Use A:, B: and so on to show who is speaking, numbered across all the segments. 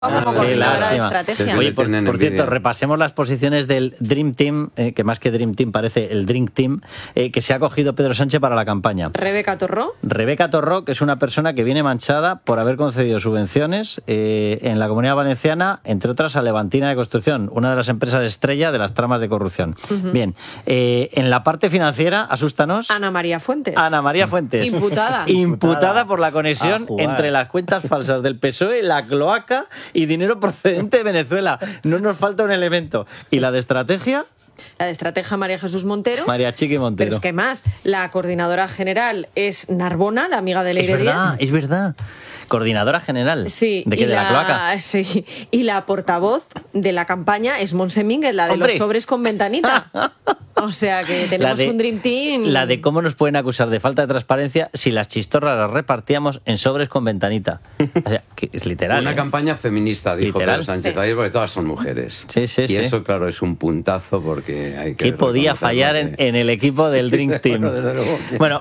A: Como coordinadora de estrategia.
B: Oye, por cierto, repasemos las posiciones del Dream Team, que más que Dream Team parece el Drink Team, que se ha cogido Pedro Sánchez para la campaña.
A: Rebeca Torró.
B: Rebeca Torró, que es una persona que viene manchada por haber concedido subvenciones en la Comunidad Valenciana, entre otras a Levantina de Construcción, una de las empresas estrella de las tramas de corrupción. Bien, en la parte financiera, asústanos.
A: Ana María Fuentes.
B: Ana María Fuentes. Imputada por la conexión entre las cuentas falsas del PSOE, la cloaca y dinero procedente de Venezuela. No nos falta un elemento. ¿Y la de estrategia?
A: La de estrategia María Jesús Montero.
B: María Chiqui Montero.
A: Pero es que más, la coordinadora general es Narbona, la amiga de Leire Díaz.
B: Es verdad. Coordinadora general.
A: Sí.
B: ¿De qué? ¿De la cloaca?
A: Sí. Y la portavoz de la campaña es Montse Mínguez, la de los sobres con ventanita. O sea que tenemos un Dream Team.
B: La de cómo nos pueden acusar de falta de transparencia si las chistorras las repartíamos en sobres con ventanita. O sea, que es literal.
C: Una campaña feminista, dijo Pedro Sánchez ayer, porque todas son mujeres.
B: Y
C: eso, claro, es un puntazo porque hay que...
B: ¿Qué podía fallar en el equipo del Dream Team? Bueno,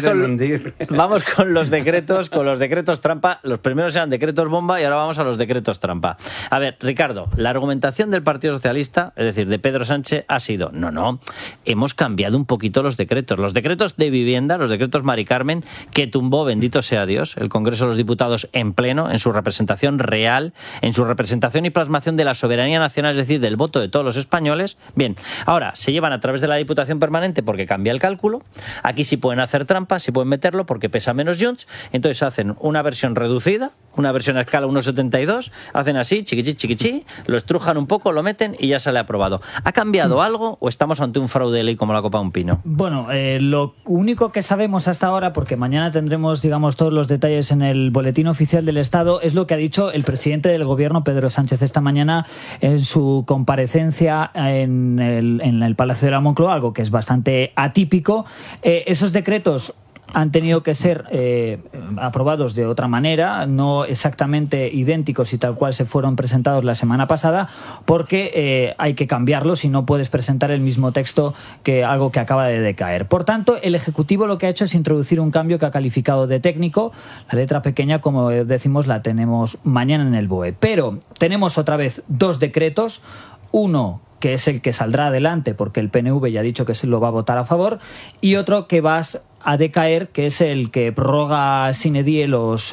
B: vamos con los decretos trampa. Los primeros eran decretos bomba y ahora vamos a los decretos trampa. A ver, Ricardo, la argumentación del Partido Socialista, es decir, de Pedro Sánchez, ha sido, no, hemos cambiado un poquito los decretos. Los decretos de vivienda, los decretos Mari Carmen, que tumbó, bendito sea Dios, el Congreso de los Diputados en pleno, en su representación real, en su representación y plasmación de la soberanía nacional, es decir, del voto de todos los españoles. Bien, ahora se llevan a través de la Diputación Permanente porque cambia el cálculo. Aquí sí pueden hacer trampas, sí pueden meterlo porque pesa menos Junts. Entonces hacen una versión reducida, una versión a escala 1,72, hacen así, chiquichi, lo estrujan un poco, lo meten y ya sale aprobado. ¿Ha cambiado algo o estamos ante un fraude de ley como la copa de un pino?
D: Bueno, lo único que sabemos hasta ahora, porque mañana tendremos, digamos, todos los detalles en el Boletín Oficial del Estado, es lo que ha dicho el presidente del Gobierno, Pedro Sánchez, esta mañana en su comparecencia en el Palacio de la Moncloa, algo que es bastante atípico. Esos decretos han tenido que ser aprobados de otra manera, no exactamente idénticos y tal cual se fueron presentados la semana pasada, porque hay que cambiarlos y no puedes presentar el mismo texto que algo que acaba de decaer. Por tanto, el Ejecutivo lo que ha hecho es introducir un cambio que ha calificado de técnico. La letra pequeña, como decimos, la tenemos mañana en el BOE. Pero tenemos otra vez dos decretos, uno que es el que saldrá adelante porque el PNV ya ha dicho que se lo va a votar a favor, y otro que va a decaer, que es el que prorroga sine die los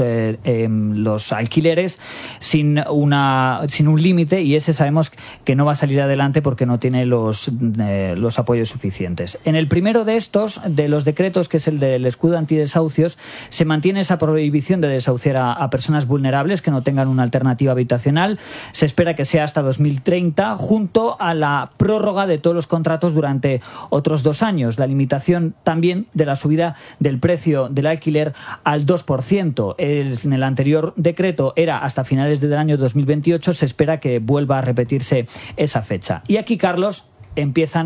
D: alquileres sin un límite, y ese sabemos que no va a salir adelante porque no tiene los apoyos suficientes. En el primero de estos, de los decretos, que es el del escudo antidesahucios, se mantiene esa prohibición de desahuciar a personas vulnerables que no tengan una alternativa habitacional. Se espera que sea hasta 2030, junto a la prórroga de todos los contratos durante otros 2 años, la limitación también de la subida del precio del alquiler al 2%. En el anterior decreto era hasta finales del año 2028, se espera que vuelva a repetirse esa fecha. Y aquí, Carlos, empieza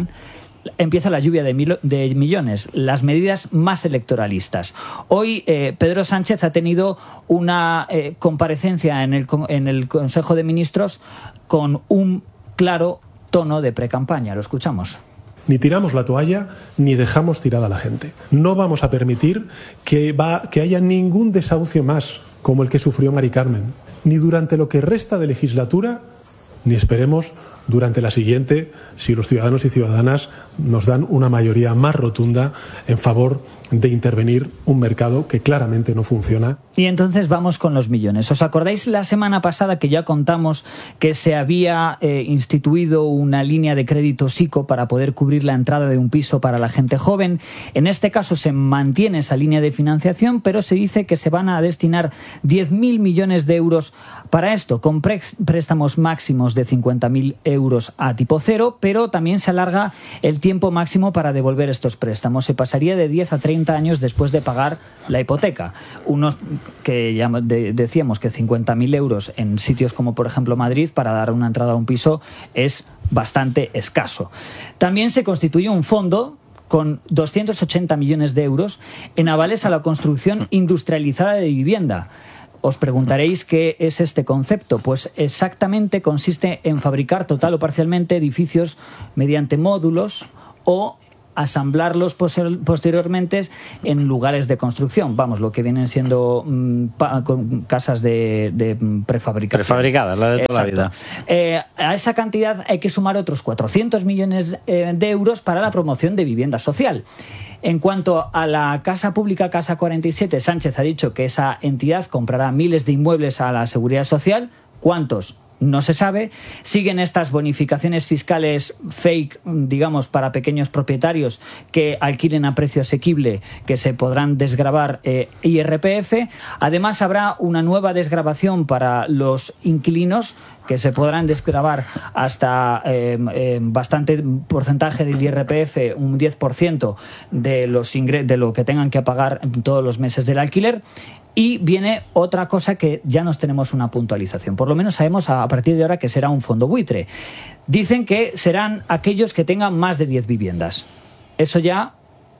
D: la lluvia de millones, las medidas más electoralistas. Hoy Pedro Sánchez ha tenido una comparecencia en el Consejo de Ministros con un claro tono de precampaña. Lo escuchamos.
E: Ni tiramos la toalla, ni dejamos tirada a la gente. No vamos a permitir que haya ningún desahucio más, como el que sufrió Mari Carmen, ni durante lo que resta de legislatura, ni esperemos durante la siguiente, si los ciudadanos y ciudadanas nos dan una mayoría más rotunda en favor de intervenir un mercado que claramente no funciona.
D: Y entonces vamos con los millones. ¿Os acordáis la semana pasada que ya contamos que se había instituido una línea de crédito SICO para poder cubrir la entrada de un piso para la gente joven? En este caso se mantiene esa línea de financiación, pero se dice que se van a destinar 10.000 millones de euros para esto, con préstamos máximos de 50.000 euros a tipo cero, pero también se alarga el tiempo máximo para devolver estos préstamos. Se pasaría de 10 a 30 años después de pagar la hipoteca. Unos que ya decíamos que 50.000 euros en sitios como por ejemplo Madrid para dar una entrada a un piso es bastante escaso. También se constituye un fondo con 280 millones de euros en avales a la construcción industrializada de vivienda. Os preguntaréis qué es este concepto. Pues exactamente consiste en fabricar total o parcialmente edificios mediante módulos o asamblarlos posteriormente en lugares de construcción. Vamos, lo que vienen siendo casas de prefabricación.
B: Prefabricadas, la de toda la vida.
D: A esa cantidad hay que sumar otros 400 millones de euros para la promoción de vivienda social. En cuanto a la Casa Pública Casa 47, Sánchez ha dicho que esa entidad comprará miles de inmuebles a la Seguridad Social. ¿Cuántos? No se sabe. Siguen estas bonificaciones fiscales fake, digamos, para pequeños propietarios que alquilen a precio asequible, que se podrán desgravar IRPF. Además, habrá una nueva desgravación para los inquilinos, que se podrán desgravar hasta bastante porcentaje del IRPF, un 10% de lo que tengan que pagar todos los meses del alquiler. Y viene otra cosa que ya nos tenemos una puntualización. Por lo menos sabemos a partir de ahora que será un fondo buitre. Dicen que serán aquellos que tengan más de 10 viviendas. Eso ya,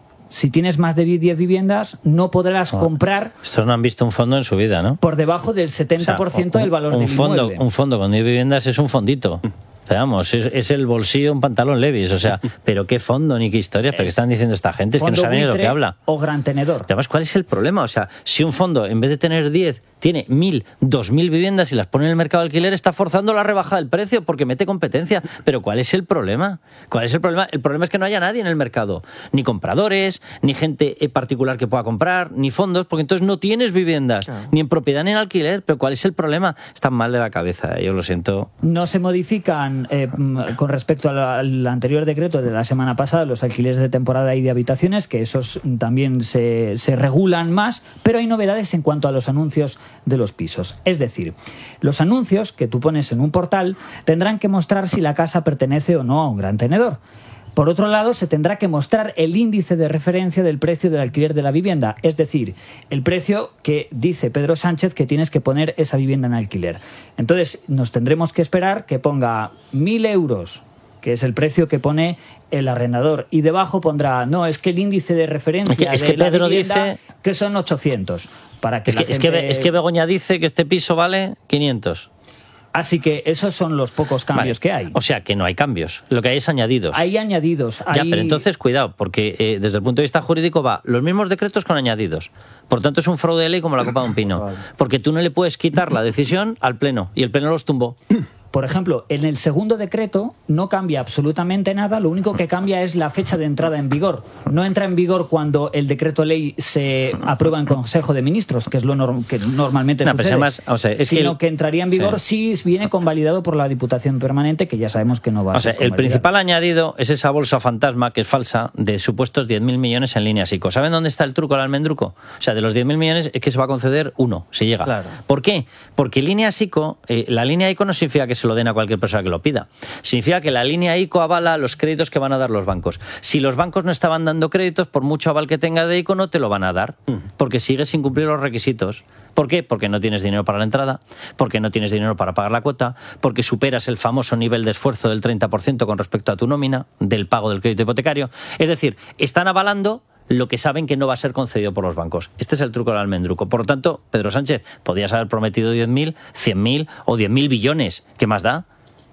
D: si tienes más de 10 viviendas, no podrás comprar...
B: Estos no han visto un fondo en su vida, ¿no?
D: Por debajo del 70% del valor del inmueble.
B: Un fondo con 10 viviendas es un fondito. Veamos, es el bolsillo un pantalón Levi's, o sea, pero qué fondo ni qué historias, pero qué están diciendo esta gente, es que no saben ni de lo que habla.
D: O gran tenedor.
B: Además, ¿cuál es el problema? O sea, si un fondo, en vez de tener 10, tiene 1.000, 2.000 viviendas y las pone en el mercado de alquiler, está forzando la rebaja del precio porque mete competencia. Pero ¿cuál es el problema? ¿Cuál es el problema? El problema es que no haya nadie en el mercado, ni compradores, ni gente particular que pueda comprar, ni fondos, porque entonces no tienes viviendas, ni en propiedad ni en alquiler. Pero ¿cuál es el problema? Están mal de la cabeza, yo lo siento.
D: No se modifican con respecto al anterior decreto de la semana pasada los alquileres de temporada y de habitaciones, que esos también se regulan más, pero hay novedades en cuanto a los anuncios de los pisos. Es decir, los anuncios que tú pones en un portal tendrán que mostrar si la casa pertenece o no a un gran tenedor. Por otro lado, se tendrá que mostrar el índice de referencia del precio del alquiler de la vivienda, es decir, el precio que dice Pedro Sánchez que tienes que poner esa vivienda en alquiler. Entonces, nos tendremos que esperar que ponga 1.000 euros, que es el precio que pone el arrendador, y debajo pondrá, no, es que el índice de referencia
B: es que
D: de la
B: Pedro
D: vivienda,
B: dice
D: que son 800. Para que
B: es que Begoña dice que este piso vale 500.
D: Así que esos son los pocos cambios que hay.
B: O sea, que no hay cambios. Lo que hay es añadidos.
D: Hay añadidos.
B: Ya, pero entonces cuidado, porque desde el punto de vista jurídico va los mismos decretos con añadidos. Por tanto, es un fraude de ley como la copa de un pino. Porque tú no le puedes quitar la decisión al Pleno, y el Pleno los tumbó.
D: Por ejemplo, en el segundo decreto no cambia absolutamente nada, lo único que cambia es la fecha de entrada en vigor. No entra en vigor cuando el decreto ley se aprueba en Consejo de Ministros, que es lo que normalmente sucede,
B: además,
D: sino que entraría en vigor si viene convalidado por la Diputación Permanente, que ya sabemos que no va a ser
B: el principal añadido es esa bolsa fantasma, que es falsa, de supuestos 10.000 millones en líneas ICO. ¿Saben dónde está el truco, el almendruco? O sea, de los 10.000 millones es que se va a conceder uno, si llega.
D: Claro.
B: ¿Por qué? Porque líneas ICO, la línea ICO no significa que se lo den a cualquier persona que lo pida. Significa que la línea ICO avala los créditos que van a dar los bancos. Si los bancos no estaban dando créditos, por mucho aval que tenga de ICO, no te lo van a dar, porque sigues sin cumplir los requisitos. ¿Por qué? Porque no tienes dinero para la entrada, porque no tienes dinero para pagar la cuota, porque superas el famoso nivel de esfuerzo del 30% con respecto a tu nómina, del pago del crédito hipotecario. Es decir, están avalando lo que saben que no va a ser concedido por los bancos. Este es el truco del almendruco. Por lo tanto, Pedro Sánchez, podías haber prometido 10.000, 100.000 o 10.000 billones. ¿Qué más da?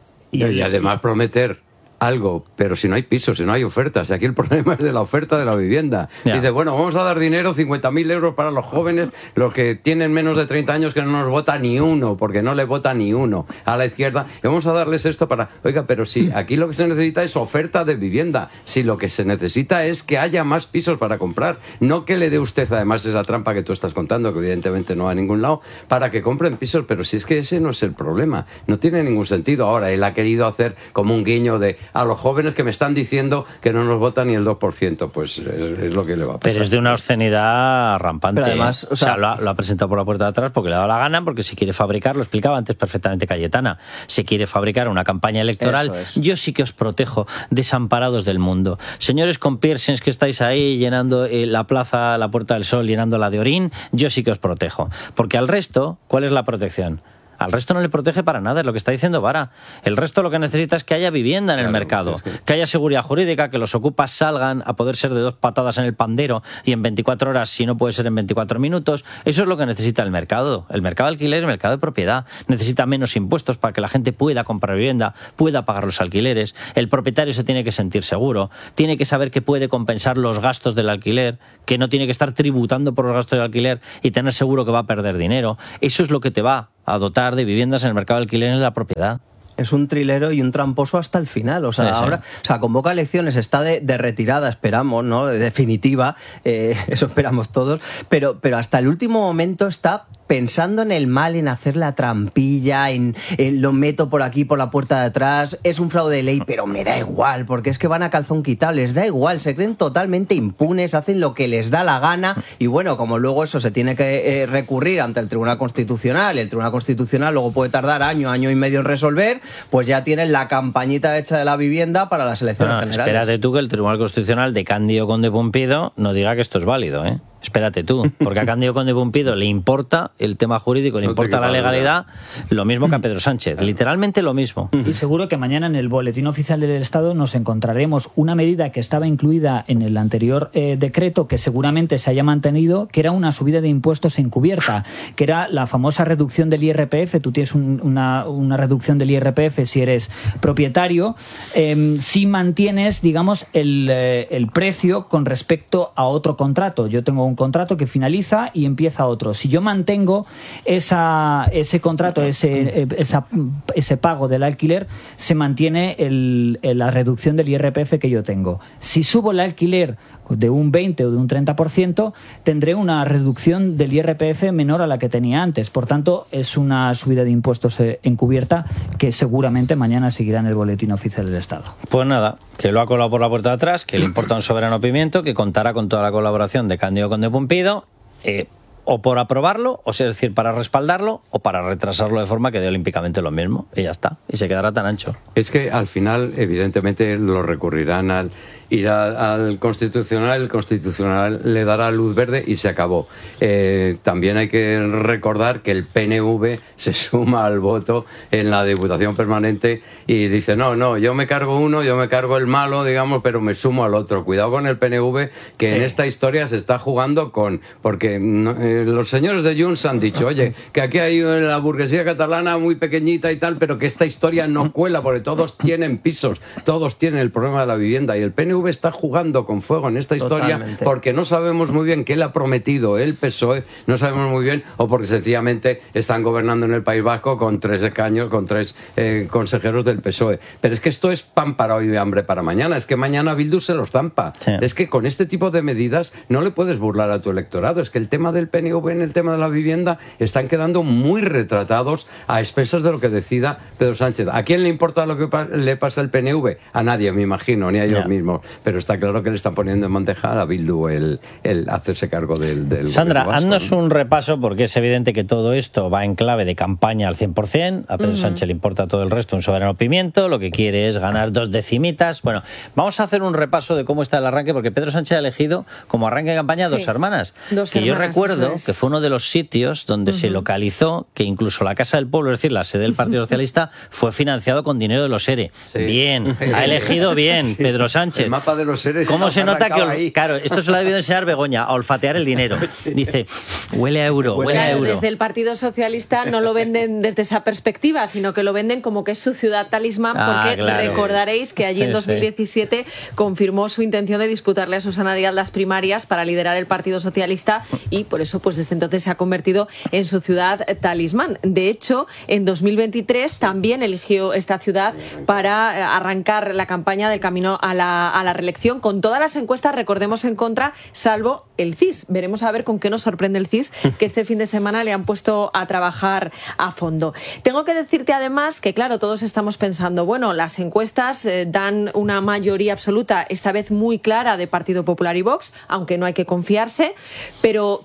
C: Y además prometer algo, pero si no hay pisos, si no hay ofertas. Y aquí el problema es de la oferta de la vivienda.
B: Ya.
C: Dice, bueno, vamos a dar dinero, 50.000 euros para los jóvenes, los que tienen menos de 30 años, que no nos vota ni uno, porque no le vota ni uno a la izquierda. Y vamos a darles esto para... Oiga, pero si aquí lo que se necesita es oferta de vivienda. Si lo que se necesita es que haya más pisos para comprar. No que le dé usted, además, esa trampa que tú estás contando, que evidentemente no va a ningún lado, para que compren pisos. Pero si es que ese no es el problema. No tiene ningún sentido. Ahora, él ha querido hacer como un guiño de... a los jóvenes que me están diciendo que no nos votan ni el 2%, pues es lo que le va a pasar.
B: Pero es de una obscenidad rampante.
F: Pero además,
B: o sea, lo ha presentado por la puerta de atrás porque le ha dado la gana, porque si quiere fabricar, lo explicaba antes perfectamente Cayetana, si quiere fabricar una campaña electoral, yo sí que os protejo, desamparados del mundo. Señores con piercings que estáis ahí llenando la plaza, la Puerta del Sol, llenándola de orín, yo sí que os protejo. Porque al resto, ¿cuál es la protección? Al resto no le protege para nada, es lo que está diciendo Vara. El resto lo que necesita es que haya vivienda en el mercado, que haya seguridad jurídica, que los ocupas salgan a poder ser de 2 patadas en el pandero y en 24 horas, si no puede ser en 24 minutos. Eso es lo que necesita el mercado. El mercado de alquiler y el mercado de propiedad. Necesita menos impuestos para que la gente pueda comprar vivienda, pueda pagar los alquileres. El propietario se tiene que sentir seguro, tiene que saber que puede compensar los gastos del alquiler, que no tiene que estar tributando por los gastos del alquiler y tener seguro que va a perder dinero. Eso es lo que te va a dotar de viviendas en el mercado de alquiler y en la propiedad.
F: Es un trilero y un tramposo hasta el final. O sea, ahora, o sea, convoca elecciones, está de retirada, esperamos, ¿no? De definitiva, eso esperamos todos, pero hasta el último momento está pensando en el mal, en hacer la trampilla, en lo meto por aquí, por la puerta de atrás, es un fraude de ley, pero me da igual, porque es que van a calzón quitado, les da igual, se creen totalmente impunes, hacen lo que les da la gana, y bueno, como luego eso se tiene que recurrir ante el Tribunal Constitucional, y el Tribunal Constitucional luego puede tardar año y medio en resolver, pues ya tienen la campañita hecha de la vivienda para las elecciones generales.
B: Espérate tú que el Tribunal Constitucional de Cándido Conde Pumpido no diga que esto es válido, ¿eh? Espérate tú, porque a Cándido Conde Pumpido le importa el tema jurídico, le importa la legalidad, lo mismo que a Pedro Sánchez, literalmente lo mismo.
D: Y seguro que mañana en el Boletín Oficial del Estado nos encontraremos una medida que estaba incluida en el anterior decreto, que seguramente se haya mantenido, que era una subida de impuestos encubierta, que era la famosa reducción del IRPF. Tú tienes una reducción del IRPF si eres propietario, si mantienes, digamos, el precio con respecto a otro contrato. Yo tengo un contrato que finaliza y empieza otro. Si yo mantengo ese contrato, ese pago del alquiler, se mantiene la reducción del IRPF que yo tengo. Si subo el alquiler de un 20 o de un 30%, tendré una reducción del IRPF menor a la que tenía antes. Por tanto, es una subida de impuestos encubierta que seguramente mañana seguirá en el Boletín Oficial del Estado.
B: Pues nada, que lo ha colado por la puerta de atrás, que le importa un soberano pimiento, que contará con toda la colaboración de Cándido Conde Pumpido, o por aprobarlo, o sea, es decir, para respaldarlo, o para retrasarlo de forma que dé olímpicamente lo mismo, y ya está, y se quedará tan ancho.
C: Es que al final, evidentemente, lo recurrirán irá al Constitucional, el Constitucional le dará luz verde y se acabó. También hay que recordar que el PNV se suma al voto en la Diputación Permanente y dice, no, yo me cargo uno, yo me cargo el malo, digamos, pero me sumo al otro. Cuidado con el PNV, que sí, en esta historia se está jugando porque los señores de Junts han dicho, oye, que aquí hay la burguesía catalana muy pequeñita y tal, pero que esta historia no cuela, porque todos tienen pisos, todos tienen el problema de la vivienda, y el PNV está jugando con fuego en esta historia. Totalmente. Porque no sabemos muy bien qué le ha prometido el PSOE, no sabemos muy bien, o porque sencillamente están gobernando en el País Vasco con 3 escaños, con 3 consejeros del PSOE. Pero es que esto es pan para hoy y hambre para mañana, es que mañana Bildu se los zampa. Sí. Es que con este tipo de medidas no le puedes burlar a tu electorado, es que el tema del PNV en el tema de la vivienda están quedando muy retratados a expensas de lo que decida Pedro Sánchez. ¿A quién le importa lo que le pasa al PNV? A nadie, me imagino, ni a ellos mismos. Pero está claro que le están poniendo en bandeja a Bildu el hacerse cargo del
B: Sandra,
C: vasco,
B: haznos un repaso, porque es evidente que todo esto va en clave de campaña al 100%, a Pedro Sánchez le importa todo el resto, un soberano pimiento, lo que quiere es ganar 2 decimitas. Bueno, vamos a hacer un repaso de cómo está el arranque, porque Pedro Sánchez ha elegido como arranque de campaña Dos Hermanas, yo recuerdo que fue uno de los sitios donde se localizó que incluso la Casa del Pueblo, es decir, la sede del Partido Socialista, fue financiado con dinero de los ERE. Sí. Bien, ha elegido bien Pedro Sánchez.
C: El mapa de los seres.
B: ¿Cómo se nota que, claro, esto se lo ha debido enseñar Begoña, a olfatear el dinero? Dice, huele a euro, huele a euro.
A: Desde el Partido Socialista no lo venden desde esa perspectiva, sino que lo venden como que es su ciudad talismán, porque recordaréis que allí en 2017 confirmó su intención de disputarle a Susana Díaz las primarias para liderar el Partido Socialista, y por eso pues desde entonces se ha convertido en su ciudad talismán. De hecho, en 2023 también eligió esta ciudad para arrancar la campaña del camino a la reelección, con todas las encuestas, recordemos, en contra, salvo el CIS. Veremos a ver con qué nos sorprende el CIS, que este fin de semana le han puesto a trabajar a fondo. Tengo que decirte además que, claro, todos estamos pensando, bueno, las encuestas dan una mayoría absoluta, esta vez muy clara, de Partido Popular y Vox, aunque no hay que confiarse, pero ¿qué pasaría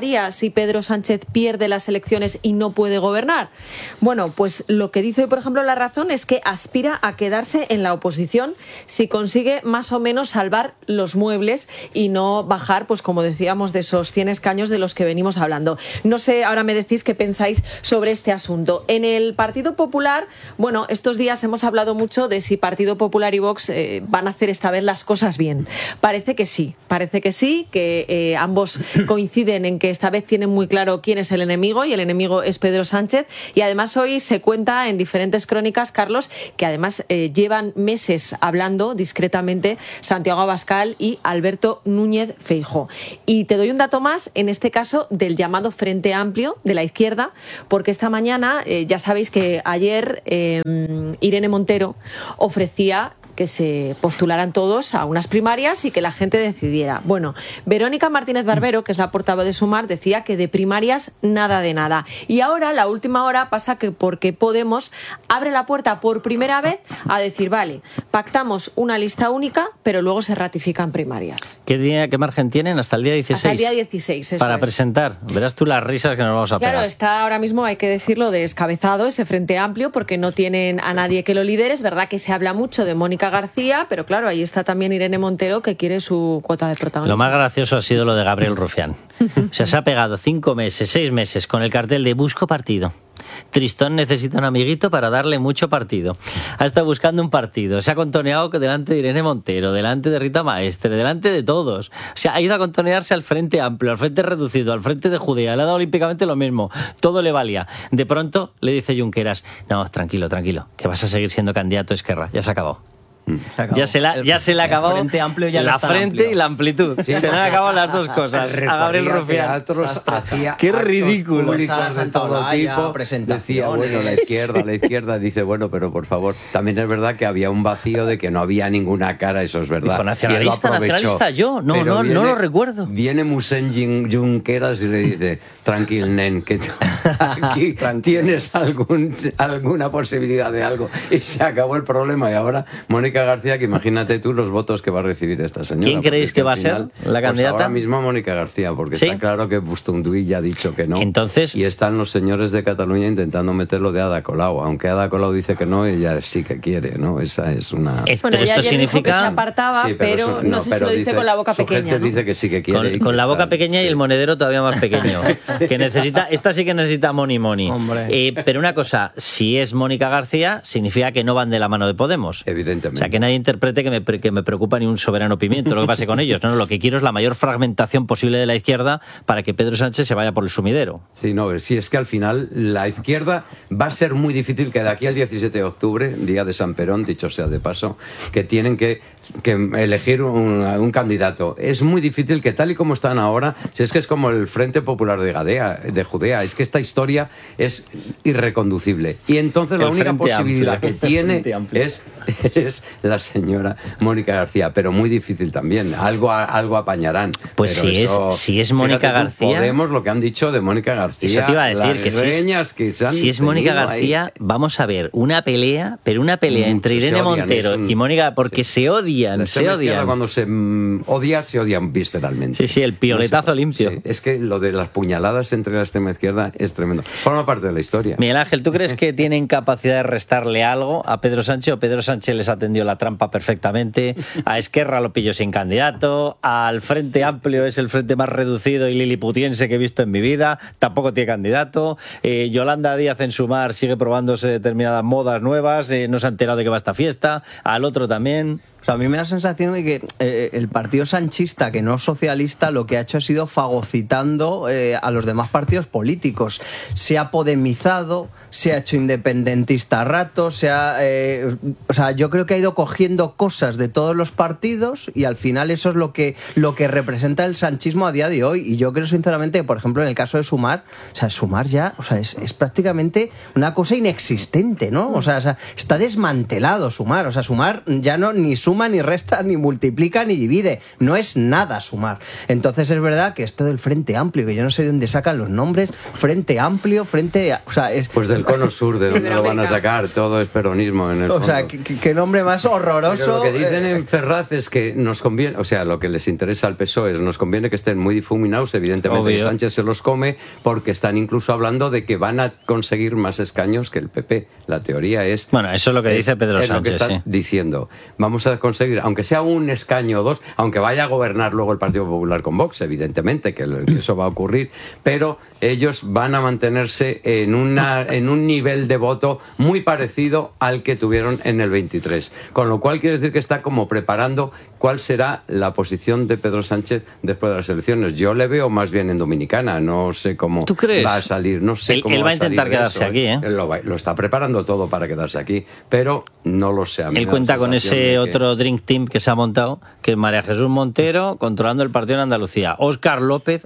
A: pasaría si Pedro Sánchez pierde las elecciones y no puede gobernar? Bueno, pues lo que dice hoy, por ejemplo, La Razón es que aspira a quedarse en la oposición si consigue más o menos salvar los muebles y no bajar, pues como decíamos, de esos 100 escaños de los que venimos hablando. No sé, ahora me decís qué pensáis sobre este asunto. En el Partido Popular, bueno, estos días hemos hablado mucho de si Partido Popular y Vox van a hacer esta vez las cosas bien. Parece que sí, que ambos coinciden en que esta vez tienen muy claro quién es el enemigo, y el enemigo es Pedro Sánchez. Y además hoy se cuenta en diferentes crónicas, Carlos, que además llevan meses hablando discretamente Santiago Abascal y Alberto Núñez Feijóo. Y te doy un dato más, en este caso del llamado Frente Amplio de la izquierda, porque esta mañana ya sabéis que ayer Irene Montero ofrecía que se postularan todos a unas primarias y que la gente decidiera. Bueno, Verónica Martínez Barbero, que es la portavoz de Sumar, decía que de primarias nada de nada. Y ahora, la última hora, pasa que porque Podemos abre la puerta por primera vez a decir, vale, pactamos una lista única, pero luego se ratifican primarias.
B: ¿Qué margen tienen? Hasta el día 16.
A: Hasta el día 16, eso
B: para
A: es.
B: Presentar. Verás tú las risas que nos vamos a pegar.
A: Claro, está ahora mismo, hay que decirlo, descabezado ese Frente Amplio porque no tienen a nadie que lo lidere. Es verdad que se habla mucho de Mónica García, pero claro, ahí está también Irene Montero, que quiere su cuota de protagonismo.
B: Lo más gracioso ha sido lo de Gabriel Rufián. O sea, se ha pegado 5 meses, 6 meses con el cartel de busco partido. Tristón necesita un amiguito para darle mucho partido. Ha estado buscando un partido. Se ha contoneado delante de Irene Montero, delante de Rita Maestre, delante de todos. O sea, ha ido a contonearse al Frente Amplio, al Frente Reducido, al Frente de Judea. Le ha dado olímpicamente lo mismo. Todo le valía. De pronto le dice Junqueras, no, tranquilo, que vas a seguir siendo candidato a Esquerra. Ya se ha acabado. Ya se le ha acabado
F: Frente Amplio ya
B: la frente
F: amplio.
B: Y la amplitud. Sí, se le han acabado las dos cosas. A Gabriel Rufián. Qué ridículo.
C: De todo tipo. Decía, bueno, la izquierda dice, bueno, pero por favor, también es verdad que había un vacío de que no había ninguna cara, eso es verdad.
B: Dijo, nacionalista yo, no lo recuerdo.
C: Viene Musen Junqueras y le dice, tranquil, nen, que aquí tienes alguna posibilidad de algo. Y se acabó el problema. Y ahora Mónica García, que imagínate tú los votos que va a recibir esta señora.
B: ¿Quién creéis que va a ser la candidata?
C: Pues ahora mismo Mónica García, porque ¿sí? Está claro que Bustunduy ya ha dicho que no.
B: Entonces,
C: y están los señores de Cataluña intentando meterlo de Ada Colau, aunque Ada Colau dice que no, ella sí que quiere, ¿no? Esa es una...
A: Bueno, pero esto significa que se apartaba, sí, pero no sé si lo dice con la boca pequeña.
C: Gente dice que sí que quiere.
B: Con la boca pequeña sí. Y el monedero todavía más pequeño. Sí. Que necesita, esta sí que necesita money. Pero una cosa, si es Mónica García, significa que no van de la mano de Podemos.
C: Evidentemente.
B: O sea, que nadie interprete que me preocupa ni un soberano pimiento lo que pase con ellos. No, lo que quiero es la mayor fragmentación posible de la izquierda para que Pedro Sánchez se vaya por el sumidero.
C: Sí, no, sí, es que al final la izquierda va a ser muy difícil que de aquí al 17 de octubre, día de San Perón, dicho sea de paso, que tienen que elegir un candidato. Es muy difícil que tal y como están ahora, si es que es como el Frente Popular de Judea, es que esta historia es irreconducible. Y entonces la única posibilidad que tiene es la señora Mónica García, pero muy difícil también. Algo apañarán.
B: Pues si es Mónica García...
C: Podemos lo que han dicho de Mónica García.
B: Eso te iba a decir, que si es Mónica García, ahí, vamos a ver una pelea, pero una pelea entre Irene Montero y Mónica, porque se odian.
C: Cuando se odian visceralmente.
B: Sí, el pioletazo limpio.
C: Sí, es que lo de las puñaladas entre la extrema izquierda es tremendo. Forma parte de la historia.
B: Miguel Ángel, ¿tú crees que tienen capacidad de restarle algo a Pedro Sánchez, o Pedro Sánchez les atendió la trampa perfectamente? A Esquerra lo pilló sin candidato, al Frente Amplio es el frente más reducido y liliputiense que he visto en mi vida, tampoco tiene candidato. Yolanda Díaz en Sumar sigue probándose determinadas modas nuevas, no se ha enterado de que va a esta fiesta, al otro también.
F: O sea, a mí me da la sensación de que el partido sanchista, que no socialista, lo que ha hecho ha sido fagocitando a los demás partidos políticos. Se ha podemizado, se ha hecho independentista a ratos, o sea, yo creo que ha ido cogiendo cosas de todos los partidos y al final eso es lo que representa el sanchismo a día de hoy. Y yo creo sinceramente, por ejemplo, en el caso de Sumar, o sea, Sumar ya, o sea, es prácticamente una cosa inexistente, ¿no? O sea, está desmantelado Sumar. O sea, Sumar ya no ni suma suma, ni resta, ni multiplica, ni divide. No es nada sumar. Entonces es verdad que esto del Frente Amplio, que yo no sé de dónde sacan los nombres, Frente Amplio, o sea, es...
C: Pues del Cono Sur, ¿de dónde lo van a sacar? Todo es peronismo en el fondo.
F: O sea, qué nombre más horroroso.
C: Pero lo que dicen en Ferraz es que nos conviene, o sea, lo que les interesa al PSOE es nos conviene que estén muy difuminados, evidentemente Sánchez se los come, porque están incluso hablando de que van a conseguir más escaños que el PP. La teoría es...
B: Bueno, eso es lo que dice Pedro Sánchez.
C: Es lo que están diciendo. Vamos a conseguir, aunque sea un escaño o dos, aunque vaya a gobernar luego el Partido Popular con Vox, evidentemente que eso va a ocurrir, pero ellos van a mantenerse en un nivel de voto muy parecido al que tuvieron en el 23. Con lo cual quiere decir que está como preparando cuál será la posición de Pedro Sánchez después de las elecciones. Yo le veo más bien en Dominicana, no sé cómo va a salir, no sé cómo
B: él va a intentar quedarse aquí, ¿eh?
C: Él lo está preparando todo para quedarse aquí, pero no lo sé.
B: Él cuenta con ese otro Drink Team que se ha montado, que es María Jesús Montero controlando el partido en Andalucía, Óscar López,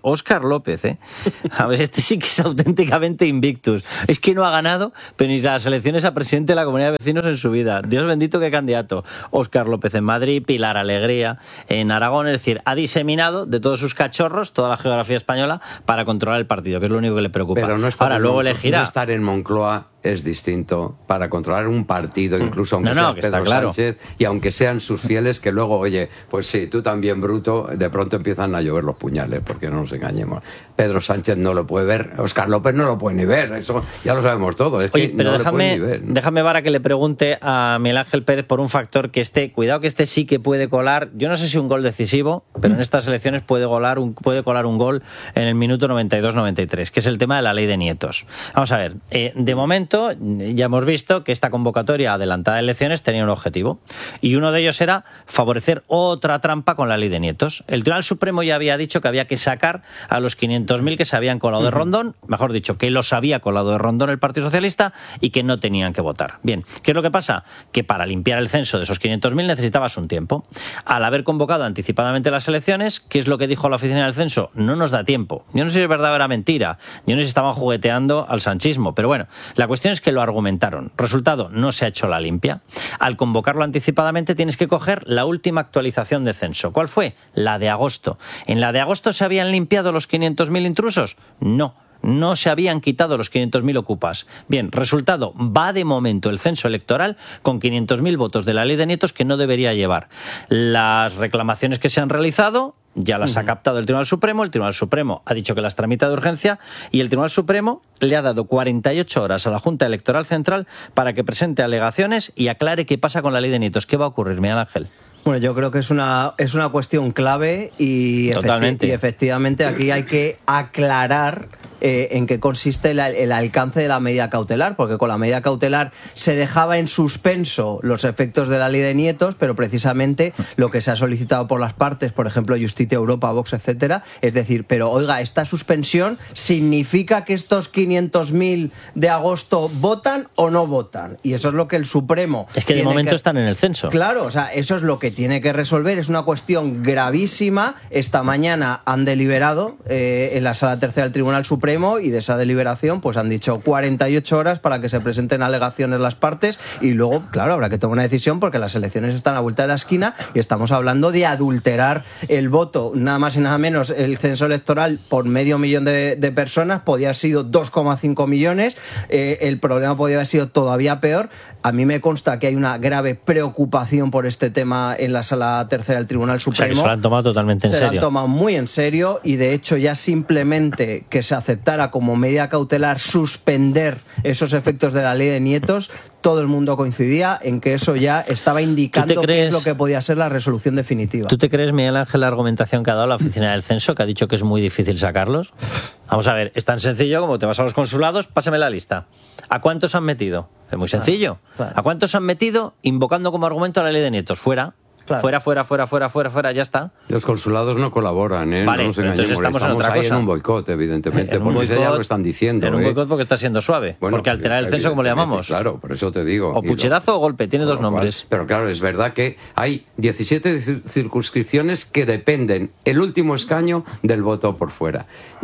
B: a ver, este sí que es auténticamente invictus, es que no ha ganado pero ni las elecciones a presidente de la Comunidad de Vecinos en su vida, Dios bendito qué candidato, Óscar López en Madrid, Pilar Alegría en Aragón, es decir, ha diseminado de todos sus cachorros toda la geografía española para controlar el partido, que es lo único que le preocupa.
C: Pero no
B: ahora luego elegirá.
C: No estar en Moncloa es distinto para controlar un partido, incluso aunque sea Pedro Sánchez y aunque sean sus fieles, que luego, oye, pues sí, tú también, bruto, de pronto empiezan a llover los puñales, porque no nos engañemos. Pedro Sánchez no lo puede ver, Óscar López no lo puede ni ver, eso ya lo sabemos todos.
B: Oye, pero déjame, Vara, que le pregunte a Miguel Ángel Pérez por un factor que cuidado que sí que puede colar, yo no sé si un gol decisivo, pero en estas elecciones puede colar un gol en el minuto 92-93, que es el tema de la ley de nietos. Vamos a ver, de momento ya hemos visto que esta convocatoria adelantada de elecciones tenía un objetivo y uno de ellos era favorecer otra trampa con la ley de nietos. El Tribunal Supremo ya había dicho que había que sacar a los 500.000 que se habían colado de Rondón, mejor dicho, que los había colado de Rondón el Partido Socialista y que no tenían que votar. Bien, ¿qué es lo que pasa? Que para limpiar el censo de esos 500.000 necesitabas un tiempo. Al haber convocado anticipadamente las elecciones, ¿qué es lo que dijo la oficina del censo? No nos da tiempo. Yo no sé si es verdad o era mentira. Yo no sé si estaban jugueteando al sanchismo, pero bueno, la cuestión es que lo argumentaron. Resultado, no se ha hecho la limpia. Al convocarlo anticipadamente tienes que coger la última actualización de censo. ¿Cuál fue? La de agosto. ¿En la de agosto se habían limpiado los 500.000 intrusos? No se habían quitado los 500.000 ocupas. Bien, resultado, va de momento el censo electoral con 500.000 votos de la ley de nietos que no debería llevar. Las reclamaciones que se han realizado ya las ha captado el Tribunal Supremo ha dicho que las tramita de urgencia y el Tribunal Supremo le ha dado 48 horas a la Junta Electoral Central para que presente alegaciones y aclare qué pasa con la ley de nietos. ¿Qué va a ocurrir, Miguel Ángel?
F: Bueno, yo creo que es una cuestión clave y efectivamente aquí hay que aclarar en qué consiste el alcance de la medida cautelar, porque con la medida cautelar se dejaba en suspenso los efectos de la ley de nietos, pero precisamente lo que se ha solicitado por las partes, por ejemplo, Justicia Europa, Vox, etcétera, es decir, pero oiga, esta suspensión significa que estos 500.000 de agosto votan o no votan, y eso es lo que el Supremo...
B: Es que de momento están en el censo.
F: Claro, o sea, eso es lo que tiene que resolver, es una cuestión gravísima. Esta mañana han deliberado en la Sala Tercera del Tribunal Supremo y de esa deliberación pues han dicho 48 horas para que se presenten alegaciones las partes y luego, claro, habrá que tomar una decisión porque las elecciones están a la vuelta de la esquina y estamos hablando de adulterar el voto, nada más y nada menos. El censo electoral por 500.000 de personas podía haber sido 2,5 millones, el problema podía haber sido todavía peor. A mí me consta que hay una grave preocupación por este tema en la Sala Tercera del Tribunal Supremo.
B: O sea, que se lo han tomado totalmente en serio.
F: Se lo han tomado muy en serio y de hecho ya simplemente que se aceptara como medida cautelar suspender esos efectos de la ley de nietos, todo el mundo coincidía en que eso ya estaba indicando qué es lo que podía ser la resolución definitiva.
B: ¿Tú te crees, Miguel Ángel, la argumentación que ha dado la oficina del censo, que ha dicho que es muy difícil sacarlos? Vamos a ver, es tan sencillo como te vas a los consulados, pásame la lista. ¿A cuántos han metido? Es muy sencillo. Claro. ¿A cuántos han metido invocando como argumento la ley de nietos? Fuera. Claro. Fuera, ya está.
C: Los consulados no colaboran,
B: Vale,
C: no nos engañemos. Estamos ahí en un boicot, evidentemente, porque ya lo están diciendo.
B: En un boicot porque está siendo suave, bueno, porque alterar el censo, como le llamamos.
C: Claro, por eso te digo.
B: O pucherazo o golpe, tiene dos nombres.
C: Pero claro, es verdad que hay 17 circunscripciones que dependen el último escaño del voto por fuera.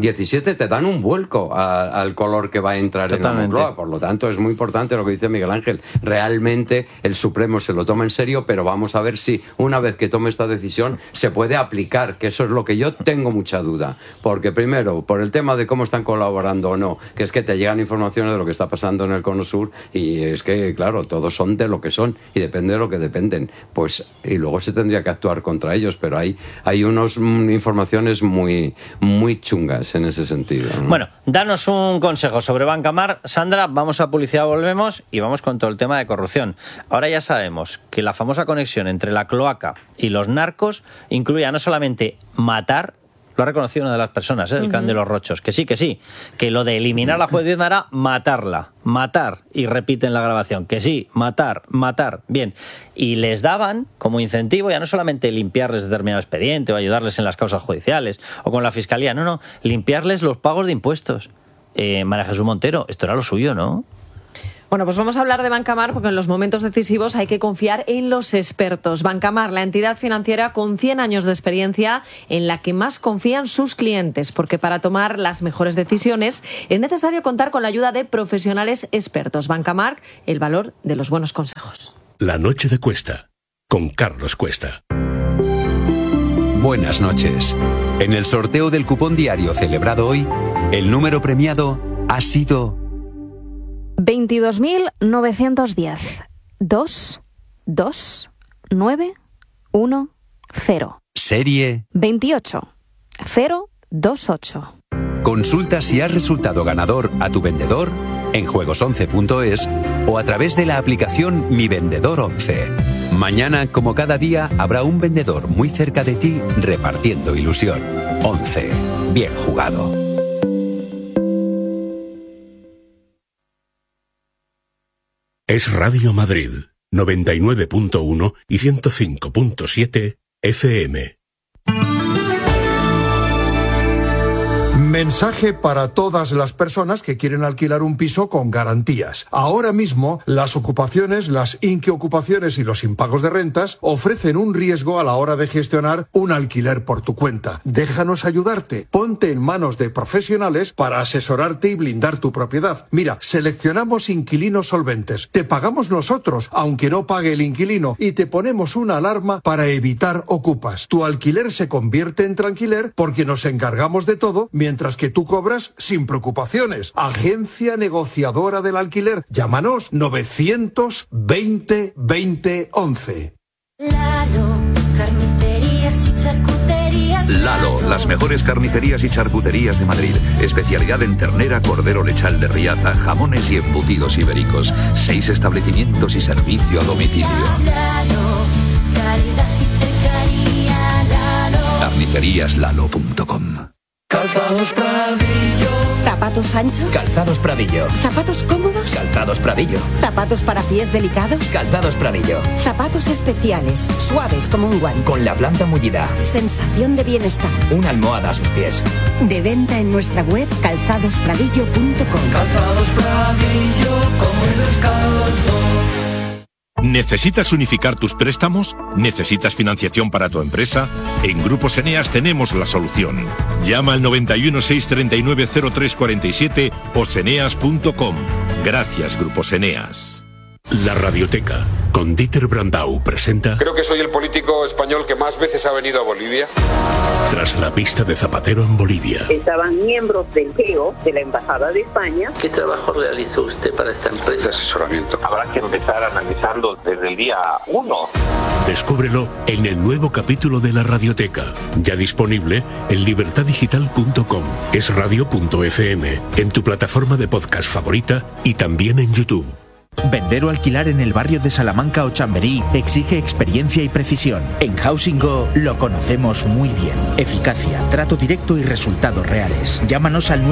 C: 17 te dan un vuelco al color que va a entrar en la Moncloa. Por lo tanto, es muy importante lo que dice Miguel Ángel. Realmente el Supremo se lo toma en serio, pero vamos a ver si una vez que tome esta decisión, se puede aplicar, que eso es lo que yo tengo mucha duda. Porque primero, por el tema de cómo están colaborando o no, que es que te llegan informaciones de lo que está pasando en el Cono Sur y es que, claro, todos son de lo que son y depende de lo que dependen. Pues, y luego se tendría que actuar contra ellos, pero hay unas informaciones muy, muy chungas en ese sentido, ¿no?
B: Bueno, danos un consejo sobre Bancamar. Sandra, vamos a publicidad, volvemos y vamos con todo el tema de corrupción. Ahora ya sabemos que la famosa conexión entre la cloaca y los narcos incluía no solamente matar, lo ha reconocido una de las personas, el clan de los Rochos, que sí, que lo de eliminar a la juez Diezma era matar, y repiten la grabación, que sí, matar, bien, y les daban como incentivo ya no solamente limpiarles determinado expediente o ayudarles en las causas judiciales o con la fiscalía, no, limpiarles los pagos de impuestos. María Jesús Montero, esto era lo suyo, ¿no?
A: Bueno, pues vamos a hablar de Bancamar porque en los momentos decisivos hay que confiar en los expertos. Bancamar, la entidad financiera con 100 años de experiencia en la que más confían sus clientes, porque para tomar las mejores decisiones es necesario contar con la ayuda de profesionales expertos. Bancamar, el valor de los buenos consejos.
G: La noche de Cuesta, con Carlos Cuesta.
H: Buenas noches. En el sorteo del cupón diario celebrado hoy, el número premiado ha sido
I: 22.910 22910.
H: Serie
I: 28028.
H: Consulta si has resultado ganador a tu vendedor en juegos11.es o a través de la aplicación Mi Vendedor 11. Mañana, como cada día, habrá un vendedor muy cerca de ti repartiendo ilusión. 11. Bien jugado.
G: Es Radio Madrid, 99.1 y 105.7 FM.
J: Mensaje para todas las personas que quieren alquilar un piso con garantías. Ahora mismo, las ocupaciones, las inquiocupaciones y los impagos de rentas ofrecen un riesgo a la hora de gestionar un alquiler por tu cuenta. Déjanos ayudarte. Ponte en manos de profesionales para asesorarte y blindar tu propiedad. Mira, seleccionamos inquilinos solventes. Te pagamos nosotros, aunque no pague el inquilino, y te ponemos una alarma para evitar ocupas. Tu alquiler se convierte en tranquiler porque nos encargamos de todo mientras que tú cobras sin preocupaciones. Agencia negociadora del alquiler. Llámanos 920 20 11.
K: Lalo, carnicerías y charcuterías.
L: Lalo, las mejores carnicerías y charcuterías de Madrid. Especialidad en ternera, cordero lechal de Riaza, jamones y embutidos ibéricos. 6 establecimientos y servicio a domicilio.
K: Lalo, calidad y cercanía. Lalo.
L: Carniceríaslalo.com.
M: Calzados Pradillo.
N: ¿Zapatos anchos?
M: Calzados Pradillo.
N: ¿Zapatos cómodos?
M: Calzados Pradillo.
N: ¿Zapatos para pies delicados?
M: Calzados Pradillo.
N: Zapatos especiales, suaves como un guante.
M: Con la planta mullida.
N: Sensación de bienestar.
M: Una almohada a sus pies.
N: De venta en nuestra web calzadospradillo.com.
M: Calzados Pradillo, come descalzo.
O: ¿Necesitas unificar tus préstamos? ¿Necesitas financiación para tu empresa? En Grupos Eneas tenemos la solución. Llama al 91 639 0347 o seneas.com. Gracias, Grupos Eneas.
G: La Radioteca, con Dieter Brandau, presenta...
P: Creo que soy el político español que más veces ha venido a Bolivia.
G: Tras la pista de Zapatero en Bolivia.
Q: Estaban miembros del GEO, de la Embajada de España.
R: ¿Qué trabajo realizó usted para esta empresa?
P: De asesoramiento.
S: Habrá que empezar analizando desde el día 1.
G: Descúbrelo en el nuevo capítulo de La Radioteca, ya disponible en libertadigital.com, esradio.fm, en tu plataforma de podcast favorita y también en YouTube.
T: Vender o alquilar en el barrio de Salamanca o Chamberí exige experiencia y precisión. En Housing Go lo conocemos muy bien. Eficacia, trato directo y resultados reales. Llámanos al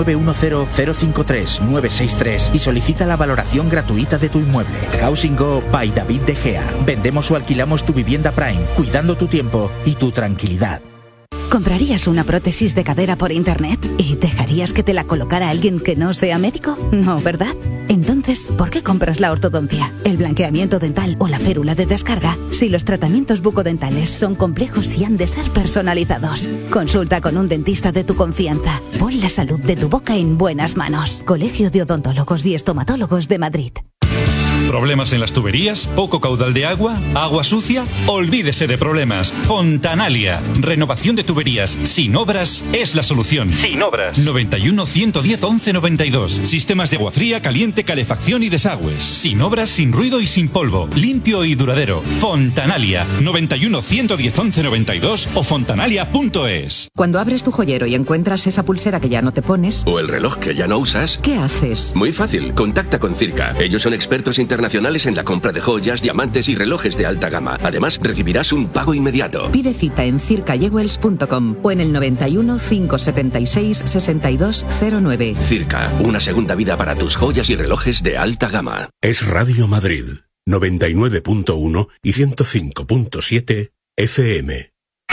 T: 910-053-963 y solicita la valoración gratuita de tu inmueble. Housing Go by David De Gea. Vendemos o alquilamos tu vivienda Prime, cuidando tu tiempo y tu tranquilidad.
U: ¿Comprarías una prótesis de cadera por internet y dejarías que te la colocara alguien que no sea médico? No, ¿verdad? Entonces, ¿por qué compras la ortodoncia, el blanqueamiento dental o la férula de descarga si los tratamientos bucodentales son complejos y han de ser personalizados? Consulta con un dentista de tu confianza. Pon la salud de tu boca en buenas manos. Colegio de Odontólogos y Estomatólogos de Madrid.
E: ¿Problemas en las tuberías? ¿Poco caudal de agua? ¿Agua sucia? Olvídese de problemas. Fontanalia. Renovación de tuberías sin obras es la solución. Sin obras. 91 110 11 92. Sistemas de agua fría, caliente, calefacción y desagües. Sin obras, sin ruido y sin polvo. Limpio y duradero. Fontanalia. 91 110 11 92 o fontanalia.es.
V: Cuando abres tu joyero y encuentras esa pulsera que ya no te pones,
W: o el reloj que ya no usas,
V: ¿qué haces?
W: Muy fácil, contacta con Circa. Ellos son expertos internacionales en la compra de joyas, diamantes y relojes de alta gama. Además, recibirás un pago inmediato.
V: Pide cita en circajewels.com o en el 91 576 6209.
W: Circa, una segunda vida para tus joyas y relojes de alta gama.
G: Es Radio Madrid, 99.1 y 105.7 FM.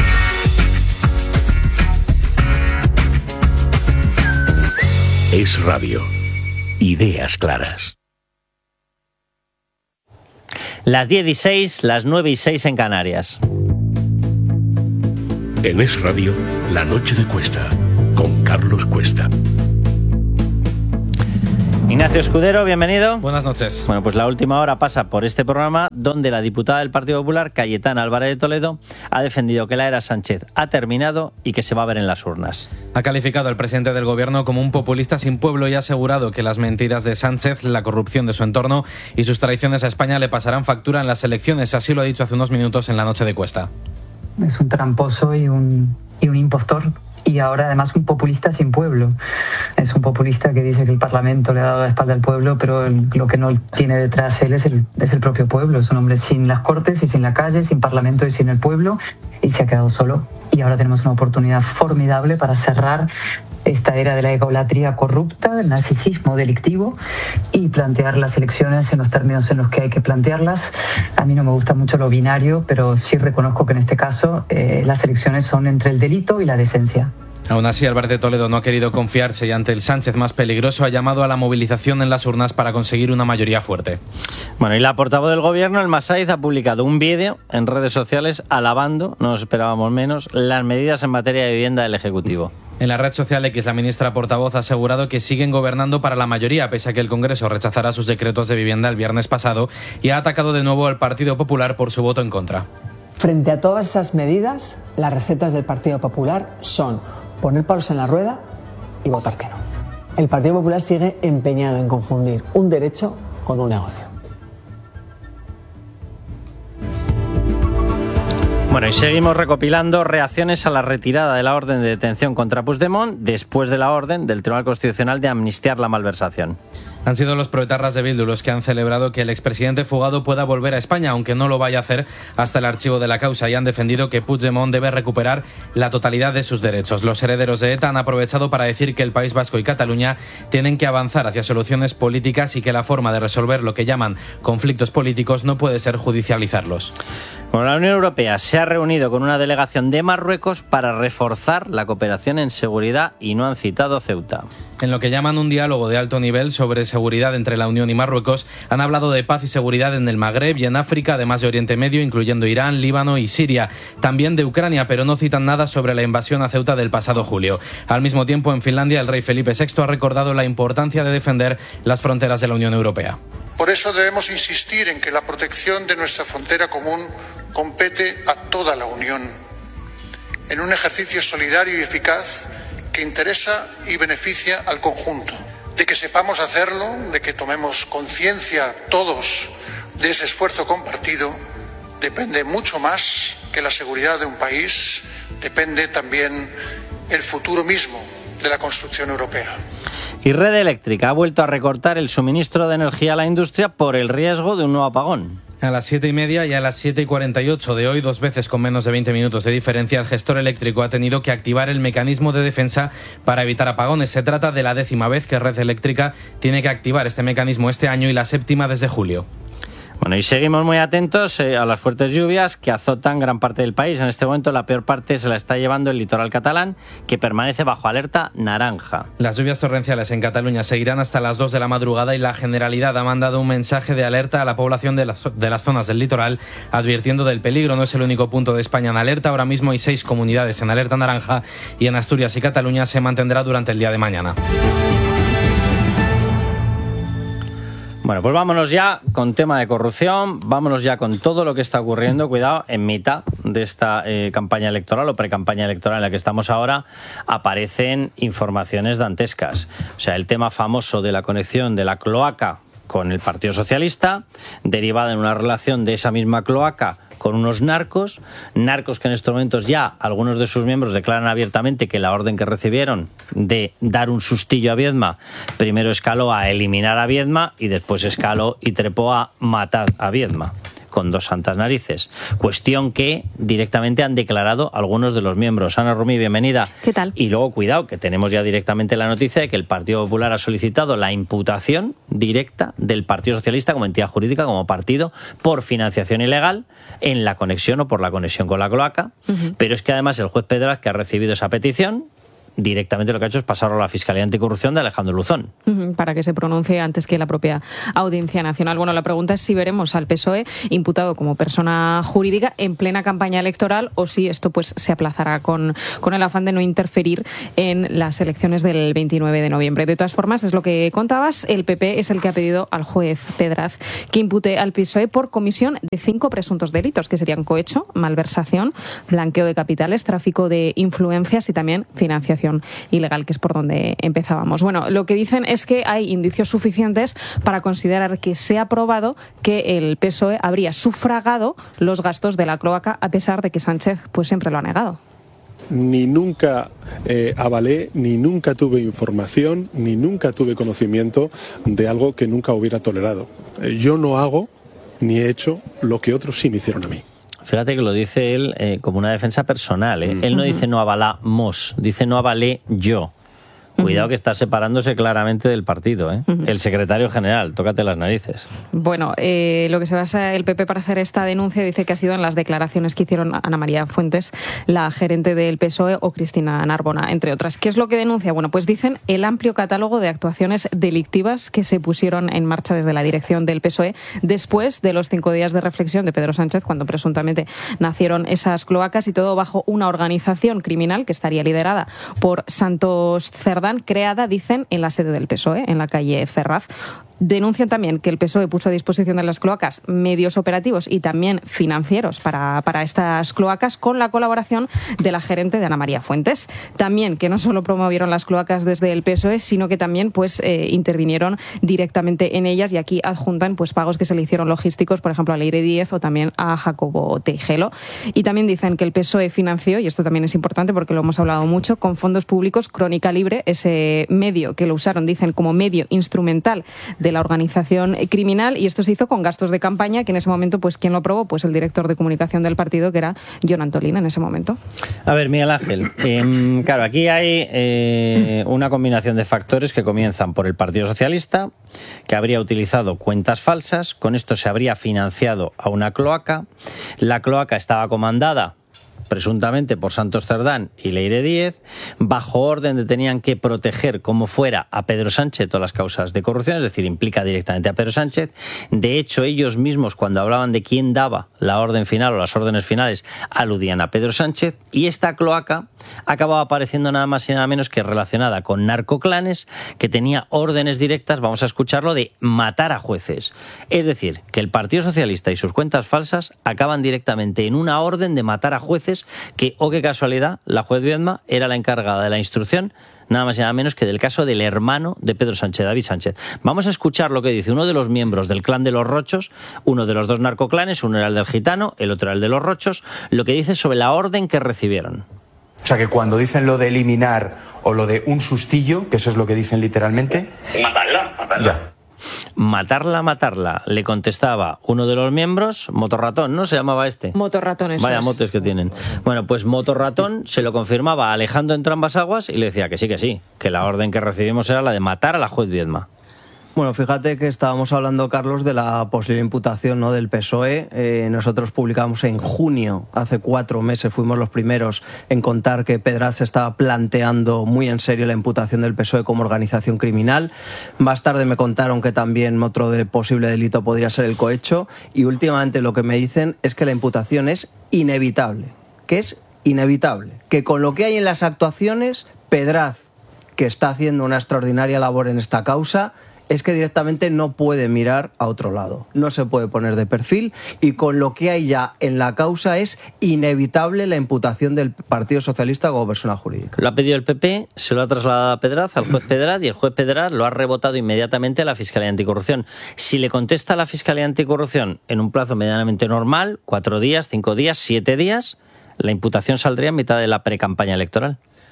G: Es Radio. Ideas claras.
B: Las 10:06, las 9:06 en Canarias.
G: En Es Radio, La Noche de Cuesta, con Carlos Cuesta.
B: Ignacio Escudero, bienvenido.
X: Buenas noches.
B: Bueno, pues la última hora pasa por este programa donde la diputada del Partido Popular, Cayetana Álvarez de Toledo, ha defendido que la era Sánchez ha terminado y que se va a ver en las urnas.
X: Ha calificado al presidente del gobierno como un populista sin pueblo y ha asegurado que las mentiras de Sánchez, la corrupción de su entorno y sus traiciones a España le pasarán factura en las elecciones. Así lo ha dicho hace unos minutos en La Noche de Cuesta.
Y: Es un tramposo y un impostor. Y ahora además un populista sin pueblo. Es un populista que dice que el Parlamento le ha dado la espalda al pueblo, pero lo que no tiene detrás él es el propio pueblo. Es un hombre sin las Cortes y sin la calle, sin Parlamento y sin el pueblo, y se ha quedado solo. Y ahora tenemos una oportunidad formidable para cerrar esta era de la egolatría corrupta, del narcisismo delictivo y plantear las elecciones en los términos en los que hay que plantearlas. A mí no me gusta mucho lo binario, pero sí reconozco que en este caso las elecciones son entre el delito y la decencia.
X: Aún así, Álvarez de Toledo no ha querido confiarse y ante el Sánchez más peligroso ha llamado a la movilización en las urnas para conseguir una mayoría fuerte.
B: Bueno, y la portavoz del gobierno, Elma Sáiz, ha publicado un vídeo en redes sociales alabando, no nos esperábamos menos, las medidas en materia de vivienda del Ejecutivo.
X: En la red social X, la ministra portavoz ha asegurado que siguen gobernando para la mayoría, pese a que el Congreso rechazará sus decretos de vivienda el viernes pasado, y ha atacado de nuevo al Partido Popular por su voto en contra.
Z: Frente a todas esas medidas, las recetas del Partido Popular son poner palos en la rueda y votar que no. El Partido Popular sigue empeñado en confundir un derecho con un negocio.
B: Bueno, y seguimos recopilando reacciones a la retirada de la orden de detención contra Puigdemont después de la orden del Tribunal Constitucional de amnistiar la malversación.
X: Han sido los proetarras de Bildu los que han celebrado que el expresidente fugado pueda volver a España, aunque no lo vaya a hacer hasta el archivo de la causa, y han defendido que Puigdemont debe recuperar la totalidad de sus derechos. Los herederos de ETA han aprovechado para decir que el País Vasco y Cataluña tienen que avanzar hacia soluciones políticas y que la forma de resolver lo que llaman conflictos políticos no puede ser judicializarlos.
B: Bueno, la Unión Europea se ha reunido con una delegación de Marruecos para reforzar la cooperación en seguridad y no han citado Ceuta.
X: En lo que llaman un diálogo de alto nivel sobre seguridad entre la Unión y Marruecos, han hablado de paz y seguridad en el Magreb y en África, además de Oriente Medio, incluyendo Irán, Líbano y Siria. También de Ucrania, pero no citan nada sobre la invasión a Ceuta del pasado julio. Al mismo tiempo, en Finlandia, el rey Felipe VI ha recordado la importancia de defender las fronteras de la Unión Europea.
J: Por eso debemos insistir en que la protección de nuestra frontera común compete a toda la Unión, en un ejercicio solidario y eficaz que interesa y beneficia al conjunto. De que sepamos hacerlo, de que tomemos conciencia todos de ese esfuerzo compartido, depende mucho más que la seguridad de un país, depende también el futuro mismo de la construcción europea.
B: Y Red Eléctrica ha vuelto a recortar el suministro de energía a la industria por el riesgo de un nuevo apagón.
X: A las 7:30 y a las 7:48 de hoy, 2 veces con menos de 20 minutos de diferencia, el gestor eléctrico ha tenido que activar el mecanismo de defensa para evitar apagones. Se trata de la 10ª vez que Red Eléctrica tiene que activar este mecanismo este año y la 7ª desde julio.
B: Bueno, y seguimos muy atentos a las fuertes lluvias que azotan gran parte del país. En este momento la peor parte se la está llevando el litoral catalán, que permanece bajo alerta naranja.
X: Las lluvias torrenciales en Cataluña seguirán hasta las 2 de la madrugada y la Generalidad ha mandado un mensaje de alerta a la población de las zonas del litoral, advirtiendo del peligro. No es el único punto de España en alerta. Ahora mismo hay 6 comunidades en alerta naranja y en Asturias y Cataluña se mantendrá durante el día de mañana.
B: Bueno, pues vámonos ya con tema de corrupción, vámonos ya con todo lo que está ocurriendo. Cuidado, en mitad de esta campaña electoral o precampaña electoral en la que estamos ahora, aparecen informaciones dantescas. O sea, el tema famoso de la conexión de la cloaca con el Partido Socialista, derivada en una relación de esa misma cloaca con unos narcos que en estos momentos ya algunos de sus miembros declaran abiertamente que la orden que recibieron de dar un sustillo a Viedma primero escaló a eliminar a Viedma y después escaló y trepó a matar a Viedma, con dos santas narices. Cuestión que directamente han declarado algunos de los miembros. Ana Rumí, bienvenida.
A: ¿Qué tal?
B: Y luego, cuidado, que tenemos ya directamente la noticia de que el Partido Popular ha solicitado la imputación directa del Partido Socialista como entidad jurídica, como partido, por financiación ilegal en la conexión o por la conexión con la cloaca. Pero es que además el juez Pedraz, que ha recibido esa petición, directamente lo que ha hecho es pasarlo a la Fiscalía Anticorrupción de Alejandro Luzón.
A: Para que se pronuncie antes que la propia Audiencia Nacional. Bueno, la pregunta es si veremos al PSOE imputado como persona jurídica en plena campaña electoral o si esto pues se aplazará con el afán de no interferir en las elecciones del 29 de noviembre. De todas formas, es lo que contabas, el PP es el que ha pedido al juez Pedraz que impute al PSOE por comisión de 5 presuntos delitos, que serían cohecho, malversación, blanqueo de capitales, tráfico de influencias y también financiación ilegal, que es por donde empezábamos. Bueno, lo que dicen es que hay indicios suficientes para considerar que se ha probado que el PSOE habría sufragado los gastos de la cloaca, a pesar de que Sánchez pues siempre lo ha negado.
C: Ni nunca avalé, ni nunca tuve información, ni nunca tuve conocimiento de algo que nunca hubiera tolerado. Yo no hago ni he hecho lo que otros sí me hicieron a mí.
B: Fíjate que lo dice él como una defensa personal. Él no dice no avalamos, dice no avalé yo. Cuidado que está separándose claramente del partido, ¿eh? El secretario general, tócate las narices.
A: Bueno, lo que se basa el PP para hacer esta denuncia dice que ha sido en las declaraciones que hicieron Ana María Fuentes, la gerente del PSOE, o Cristina Narbona, entre otras. ¿Qué es lo que denuncia? Bueno, pues dicen el amplio catálogo de actuaciones delictivas que se pusieron en marcha desde la dirección del PSOE después de los 5 días de reflexión de Pedro Sánchez, cuando presuntamente nacieron esas cloacas, y todo bajo una organización criminal que estaría liderada por Santos Cerdán, creada, dicen, en la sede del PSOE, en la calle Ferraz. Denuncian también que el PSOE puso a disposición de las cloacas medios operativos y también financieros para estas cloacas, con la colaboración de la gerente de Ana María Fuentes. También que no solo promovieron las cloacas desde el PSOE, sino que también pues intervinieron directamente en ellas, y aquí adjuntan pues pagos que se le hicieron logísticos, por ejemplo, a Leire Díez o también a Jacobo Teijelo. Y también dicen que el PSOE financió, y esto también es importante porque lo hemos hablado mucho, con fondos públicos Crónica Libre, ese medio que lo usaron, dicen, como medio instrumental de la organización criminal, y esto se hizo con gastos de campaña, que en ese momento, pues, ¿quién lo aprobó? Pues el director de comunicación del partido, que era Jon Antolín en ese momento.
B: A ver, Miguel Ángel, claro, aquí hay una combinación de factores que comienzan por el Partido Socialista, que habría utilizado cuentas falsas, con esto se habría financiado a una cloaca, la cloaca estaba comandada presuntamente por Santos Cerdán y Leire Díez, bajo orden de tenían que proteger como fuera a Pedro Sánchez todas las causas de corrupción, es decir, implica directamente a Pedro Sánchez. De hecho, ellos mismos, cuando hablaban de quién daba la orden final o las órdenes finales, aludían a Pedro Sánchez, y esta cloaca acababa apareciendo nada más y nada menos que relacionada con narcoclanes, que tenía órdenes directas, vamos a escucharlo, de matar a jueces. Es decir, que el Partido Socialista y sus cuentas falsas acaban directamente en una orden de matar a jueces que, oh qué casualidad, la juez Viedma era la encargada de la instrucción, nada más y nada menos que del caso del hermano de Pedro Sánchez, David Sánchez. Vamos a escuchar lo que dice uno de los miembros del clan de los Rochos, uno de los dos narcoclanes, uno era el del Gitano, el otro era el de los Rochos, lo que dice sobre la orden que recibieron.
D: O sea, que cuando dicen lo de eliminar o lo de un sustillo, que eso es lo que dicen literalmente...
S: Matarla.
D: Ya.
B: Matarla, le contestaba uno de los miembros, Motorratón, ¿no? Se llamaba este.
A: Motorratón, eso
B: Vaya
A: es.
B: motes que tienen. Bueno, pues Motorratón se lo confirmaba a Alejandro entre ambas aguas y le decía que sí, que la orden que recibimos era la de matar a la juez Viedma.
F: Bueno, fíjate que estábamos hablando, Carlos, de la posible imputación, ¿no?, del PSOE. Nosotros publicamos en junio, hace 4 meses, fuimos los primeros en contar que Pedraz se estaba planteando muy en serio la imputación del PSOE como organización criminal. Más tarde me contaron que también otro posible delito podría ser el cohecho. Y últimamente lo que me dicen es que la imputación es inevitable. Que es inevitable. Que con lo que hay en las actuaciones, Pedraz, que está haciendo una extraordinaria labor en esta causa, es que directamente no puede mirar a otro lado, no se puede poner de perfil, y con lo que hay ya en la causa es inevitable la imputación del Partido Socialista como persona jurídica.
B: Lo ha pedido el PP, se lo ha trasladado a Pedraz, al juez Pedraz, y el juez Pedraz lo ha rebotado inmediatamente a la Fiscalía Anticorrupción. Si le contesta a la Fiscalía Anticorrupción en un plazo medianamente normal, 4 días, 5 días, 7 días, la imputación saldría en mitad de la precampaña electoral.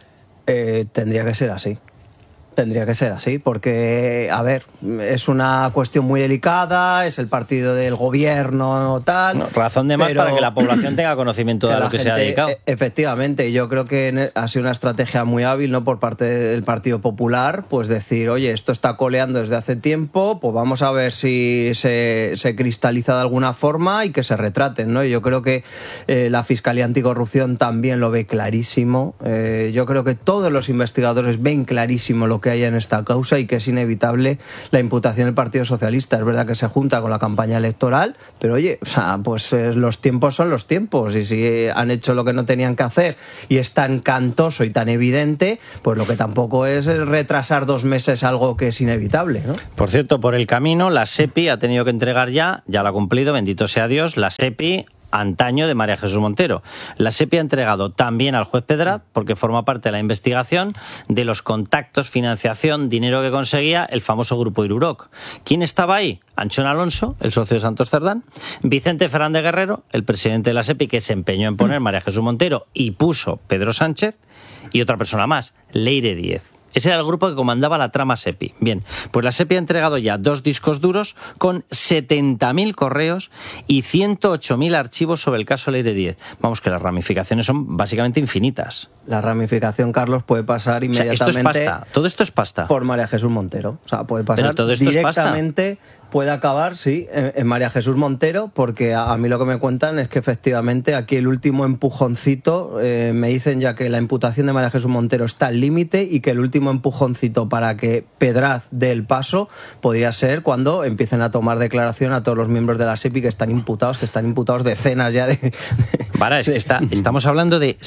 F: Tendría que ser así. Tendría que ser así, porque, a ver, es una cuestión muy delicada, es el partido del gobierno, tal...
B: No, razón de más para que la población tenga conocimiento de lo que se ha dedicado.
F: Efectivamente, yo creo que ha sido una estrategia muy hábil, ¿no?, por parte del Partido Popular, pues decir, oye, esto está coleando desde hace tiempo, pues vamos a ver si se cristaliza de alguna forma y que se retraten, ¿no? Y yo creo que la Fiscalía Anticorrupción también lo ve clarísimo. Yo creo que todos los investigadores ven clarísimo lo que hay en esta causa y que es inevitable la imputación del Partido Socialista. Es verdad que se junta con la campaña electoral, pero oye, o sea, pues los tiempos son los tiempos, y si han hecho lo que no tenían que hacer y es tan cantoso y tan evidente, pues lo que tampoco es retrasar 2 meses algo que es inevitable, ¿no?
B: Por cierto, por el camino, la SEPI ha tenido que entregar ya lo ha cumplido, bendito sea Dios, la SEPI antaño de María Jesús Montero. La SEPI ha entregado también al juez Pedraz, porque forma parte de la investigación de los contactos, financiación, dinero que conseguía el famoso grupo Iruroc. ¿Quién estaba ahí? Anchón Alonso, el socio de Santos Cerdán, Vicente Fernández Guerrero, el presidente de la SEPI, que se empeñó en poner María Jesús Montero y puso Pedro Sánchez, y otra persona más, Leire Díez. Ese era el grupo que comandaba la trama SEPI. Bien, pues la SEPI ha entregado ya 2 discos duros con 70.000 correos y 108.000 archivos sobre el caso Leire Díez. Vamos, que las ramificaciones son básicamente infinitas.
F: La ramificación, Carlos, puede pasar inmediatamente...
B: O sea, esto es pasta. Todo esto es pasta.
F: Por María Jesús Montero. O sea, puede pasar.
B: Pero todo esto
F: directamente...
B: es pasta.
F: Puede acabar, sí, en María Jesús Montero, porque a mí lo que me cuentan es que efectivamente aquí el último empujoncito, me dicen ya que la imputación de María Jesús Montero está al límite y que el último empujoncito para que Pedraz dé el paso podría ser cuando empiecen a tomar declaración a todos los miembros de la SEPI que están imputados decenas ya de...
B: Vale, estamos hablando de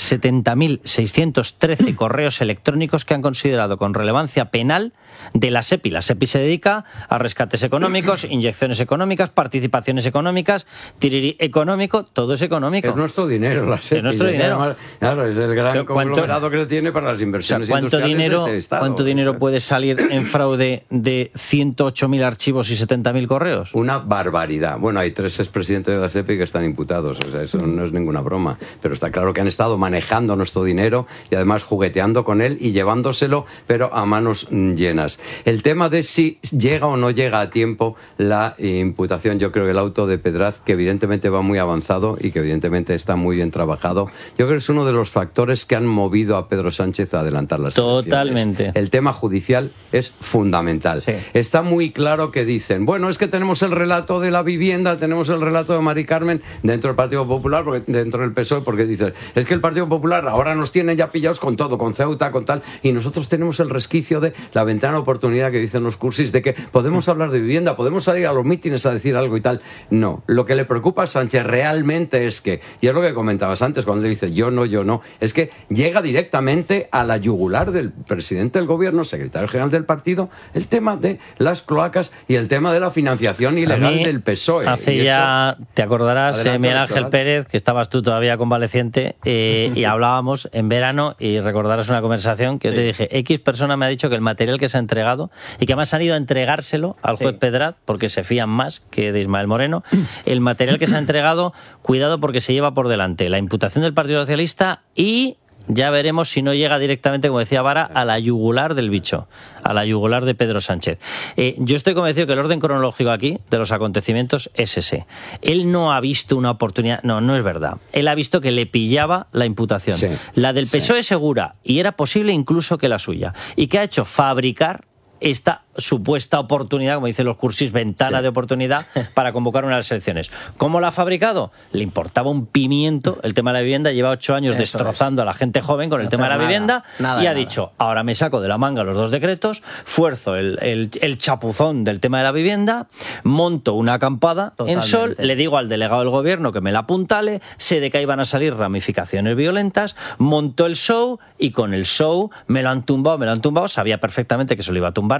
B: 70.613 correos electrónicos que han considerado con relevancia penal de la SEPI. La SEPI se dedica a rescates económicos, inyecciones económicas, participaciones económicas, tiriri económico, todo es económico.
H: Es nuestro dinero, la SEPI.
B: Es nuestro dinero.
H: Además, claro, es el gran conglomerado que se tiene para las inversiones industriales de este Estado.
B: ¿Cuánto dinero puede salir en fraude de 108.000 archivos y 70.000 correos?
H: Una barbaridad. Bueno, hay 3 expresidentes de la SEPI que están imputados, o sea, eso no es ninguna broma, pero está claro que han estado manejando nuestro dinero y además jugueteando con él y llevándoselo, pero a manos llenas. El tema de si llega o no llega a tiempo la imputación, yo creo que el auto de Pedraz, que evidentemente va muy avanzado y que evidentemente está muy bien trabajado, yo creo que es uno de los factores que han movido a Pedro Sánchez a adelantar las elecciones.
B: Totalmente.
H: El tema judicial es fundamental. Sí. Está muy claro que dicen, bueno, es que tenemos el relato de la vivienda, tenemos el relato de Mari Carmen dentro del Partido Popular, porque dentro del PSOE, porque dicen, es que el Partido Popular ahora nos tiene ya pillados con todo, con Ceuta, con tal, y nosotros tenemos el resquicio de la ventana de oportunidad que dicen los cursis, de que podemos hablar de vivienda, podemos salir a los mítines a decir algo y tal. No, lo que le preocupa a Sánchez realmente es que, y es lo que comentabas antes cuando dice yo no, es que llega directamente a la yugular del presidente del gobierno, secretario general del partido, el tema de las cloacas y el tema de la financiación ilegal del PSOE.
B: Hace ya, te acordarás, Miguel Ángel Pérez, que estabas tú todavía convaleciente, y hablábamos en verano, y recordarás una conversación que yo te dije, X persona me ha dicho que el material que se ha entregado, y que además han ido a entregárselo al juez Pedraz, porque se fían más que de Ismael Moreno, el material que se ha entregado, cuidado porque se lleva por delante la imputación del Partido Socialista y ya veremos si no llega directamente, como decía Vara, a la yugular del bicho, a la yugular de Pedro Sánchez. Yo estoy convencido que el orden cronológico aquí de los acontecimientos es ese. Él no ha visto una oportunidad, no es verdad. Él ha visto que le pillaba la imputación. Sí, la del PSOE segura, y era posible incluso que la suya. ¿Y qué ha hecho? Fabricar esta supuesta oportunidad, como dicen los cursis, ventana de oportunidad para convocar unas elecciones. ¿Cómo la ha fabricado? Le importaba un pimiento el tema de la vivienda, lleva 8 años destrozando a la gente joven con el tema de la vivienda y ha dicho, ahora me saco de la manga los 2 decretos, fuerzo el chapuzón del tema de la vivienda, monto una acampada en Sol, le digo al delegado del gobierno que me la apuntale, sé de que ahí van a salir ramificaciones violentas, monto el show y con el show me lo han tumbado, sabía perfectamente que se lo iba a tumbar Junts,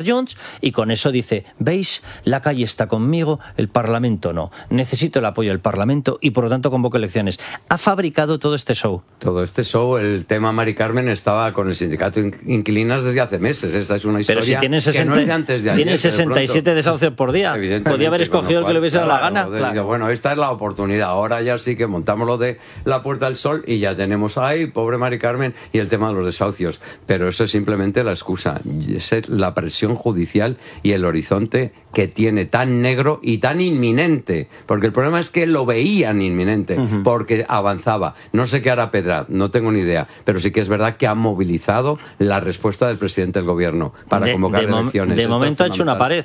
B: y con eso dice, ¿veis? La calle está conmigo, el Parlamento no. Necesito el apoyo del Parlamento y por lo tanto convoco elecciones. Ha fabricado todo este show.
H: Todo este show, el tema Mari Carmen estaba con el sindicato Inquilinas desde hace meses. Esta es una historia.
B: Pero si tienen 60,
H: que no es de antes de ayer.
B: Tienen 67 desahucios por día. Podía haber escogido el que le hubiese dado la gana.
H: Claro. Bueno, esta es la oportunidad. Ahora ya sí que montamos lo de la Puerta del Sol y ya tenemos ahí, pobre Mari Carmen, y el tema de los desahucios. Pero eso es simplemente la excusa. Es la presión judicial y el horizonte que tiene tan negro y tan inminente. Porque el problema es que lo veían inminente, porque avanzaba. No sé qué hará Pedraz, no tengo ni idea, pero sí que es verdad que ha movilizado la respuesta del presidente del gobierno para convocar elecciones.
B: De momento ha hecho una pared.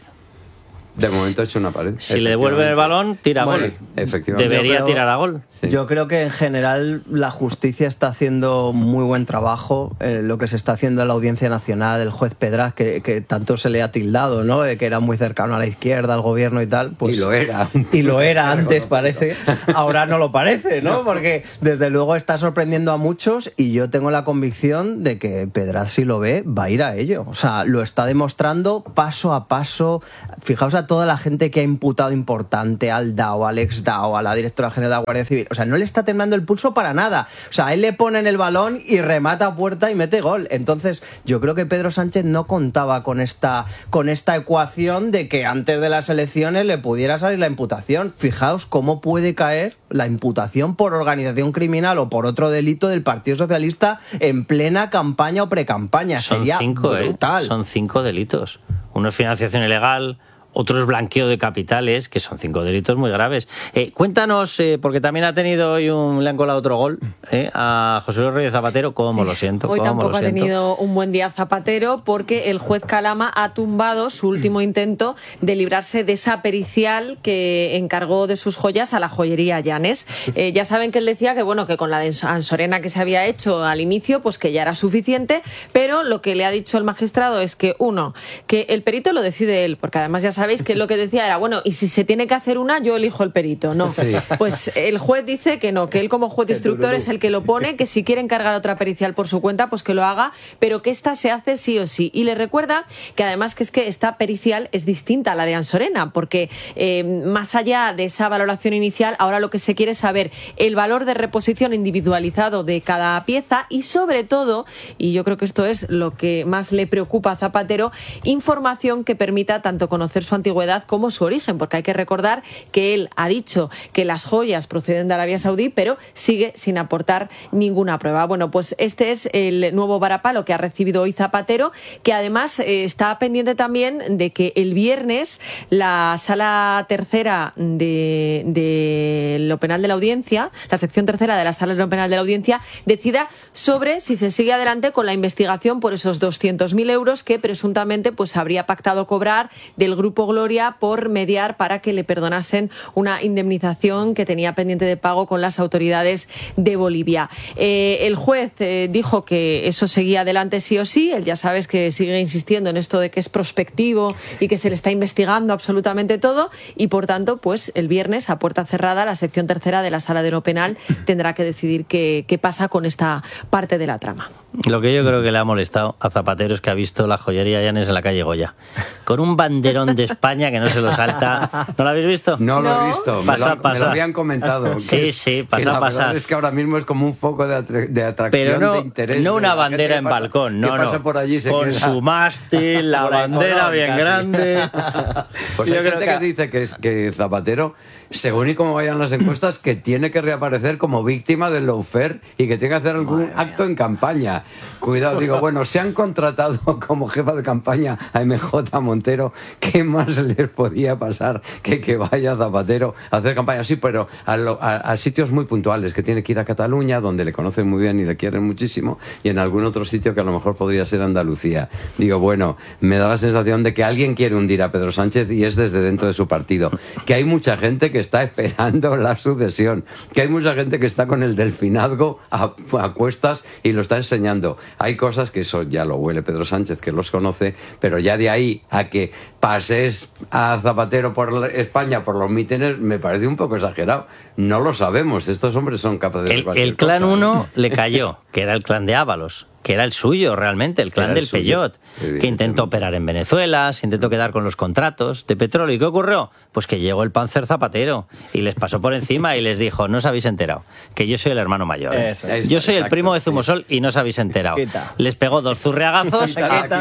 H: De momento ha hecho una pared.
B: Si le devuelve el balón, tira a gol.
H: Efectivamente.
B: Debería tirar a gol.
F: Sí. Yo creo que en general la justicia está haciendo muy buen trabajo. Lo que se está haciendo en la Audiencia Nacional, el juez Pedraz, que tanto se le ha tildado, ¿no? De que era muy cercano a la izquierda, al gobierno y tal. Pues,
H: y lo era.
F: Y lo era antes, parece. Ahora no lo parece, ¿no? Porque desde luego está sorprendiendo a muchos y yo tengo la convicción de que Pedraz, si lo ve, va a ir a ello. O sea, lo está demostrando paso a paso. Fijaos a toda la gente que ha imputado importante, al DAO, al ex-DAO, a la directora general de la Guardia Civil. O sea, no le está temblando el pulso para nada. O sea, él le pone en el balón y remata a puerta y mete gol. Entonces, yo creo que Pedro Sánchez no contaba con esta ecuación de que antes de las elecciones le pudiera salir la imputación. Fijaos cómo puede caer la imputación por organización criminal o por otro delito del Partido Socialista en plena campaña o precampaña. Sería brutal.
B: Son 5 delitos. Uno es financiación ilegal, otro es blanqueo de capitales, que son 5 delitos muy graves. Cuéntanos, porque también ha tenido hoy le han colado otro gol a José Luis Rodríguez Zapatero. ¿Cómo lo siento?
A: Hoy tampoco ha tenido un buen día Zapatero porque el juez Calama ha tumbado su último intento de librarse de esa pericial que encargó de sus joyas a la joyería Llanes. Ya saben que él decía que bueno, que con la de Ansorena que se había hecho al inicio, pues que ya era suficiente, pero lo que le ha dicho el magistrado es que que el perito lo decide él, porque además ya sabéis que lo que decía era, bueno, y si se tiene que hacer una, yo elijo el perito. No, sí. Pues el juez dice que no, que él como juez instructor es el que lo pone, que si quiere encargar otra pericial por su cuenta, pues que lo haga, pero que esta se hace sí o sí. Y le recuerda que además que es que esta pericial es distinta a la de Ansorena, porque más allá de esa valoración inicial, ahora lo que se quiere es saber el valor de reposición individualizado de cada pieza y sobre todo, y yo creo que esto es lo que más le preocupa a Zapatero, información que permita tanto conocer su antigüedad como su origen, porque hay que recordar que él ha dicho que las joyas proceden de Arabia Saudí, pero sigue sin aportar ninguna prueba. Bueno, pues este es el nuevo varapalo que ha recibido hoy Zapatero, que además está pendiente también de que el viernes la sala tercera de lo penal de la audiencia, la sección tercera de la sala de lo penal de la audiencia, decida sobre si se sigue adelante con la investigación por esos 200.000 euros que presuntamente pues habría pactado cobrar del Grupo Gloria por mediar para que le perdonasen una indemnización que tenía pendiente de pago con las autoridades de Bolivia. El juez dijo que eso seguía adelante sí o sí. Él ya sabes que sigue insistiendo en esto de que es prospectivo y que se le está investigando absolutamente todo y por tanto pues el viernes a puerta cerrada la sección tercera de la sala de lo penal tendrá que decidir qué pasa con esta parte de la trama.
B: Lo que yo creo que le ha molestado a Zapatero es que ha visto la joyería Llanes en la calle Goya con un banderón de España que no se lo salta. ¿No lo habéis visto?
H: No lo he visto.
B: Pasa.
H: Me lo habían comentado.
B: Sí, pasa.
H: Es que ahora mismo es como un foco de atracción,
B: pero no,
H: de interés.
B: No una bandera en balcón, no.
H: Pasa por allí,
B: con su mástil, la bandera bien casi grande.
H: Pues hay gente que dice que Zapatero, según y cómo vayan las encuestas, que tiene que reaparecer como víctima del lawfare y que tiene que hacer algún acto en campaña. Cuidado, digo, bueno, se han contratado como jefa de campaña a MJ Montero, ¿qué más les podía pasar que vaya Zapatero a hacer campaña? Sí, pero a sitios muy puntuales, que tiene que ir a Cataluña, donde le conocen muy bien y le quieren muchísimo, y en algún otro sitio que a lo mejor podría ser Andalucía. Digo, bueno, me da la sensación de que alguien quiere hundir a Pedro Sánchez y es desde dentro de su partido, que hay mucha gente que está esperando la sucesión, que hay mucha gente que está con el delfinazgo a cuestas y lo está enseñando. Hay cosas que eso ya lo huele Pedro Sánchez, que los conoce, pero ya de ahí a que pases a Zapatero por España por los mítines me parece un poco exagerado. No lo sabemos, estos hombres son capaces de cualquier
B: cosa. El clan 1
H: le
B: cayó, que era el clan de Ábalos. que era el suyo realmente, el clan del Peyot, que intentó operar en Venezuela, se intentó quedar con los contratos de petróleo. ¿Y qué ocurrió? Pues que llegó el Panzer Zapatero y les pasó por encima y les dijo, no os habéis enterado, que yo soy el hermano mayor. Yo soy el primo de Zumosol y no os habéis enterado. Les pegó 2 zurriagazos.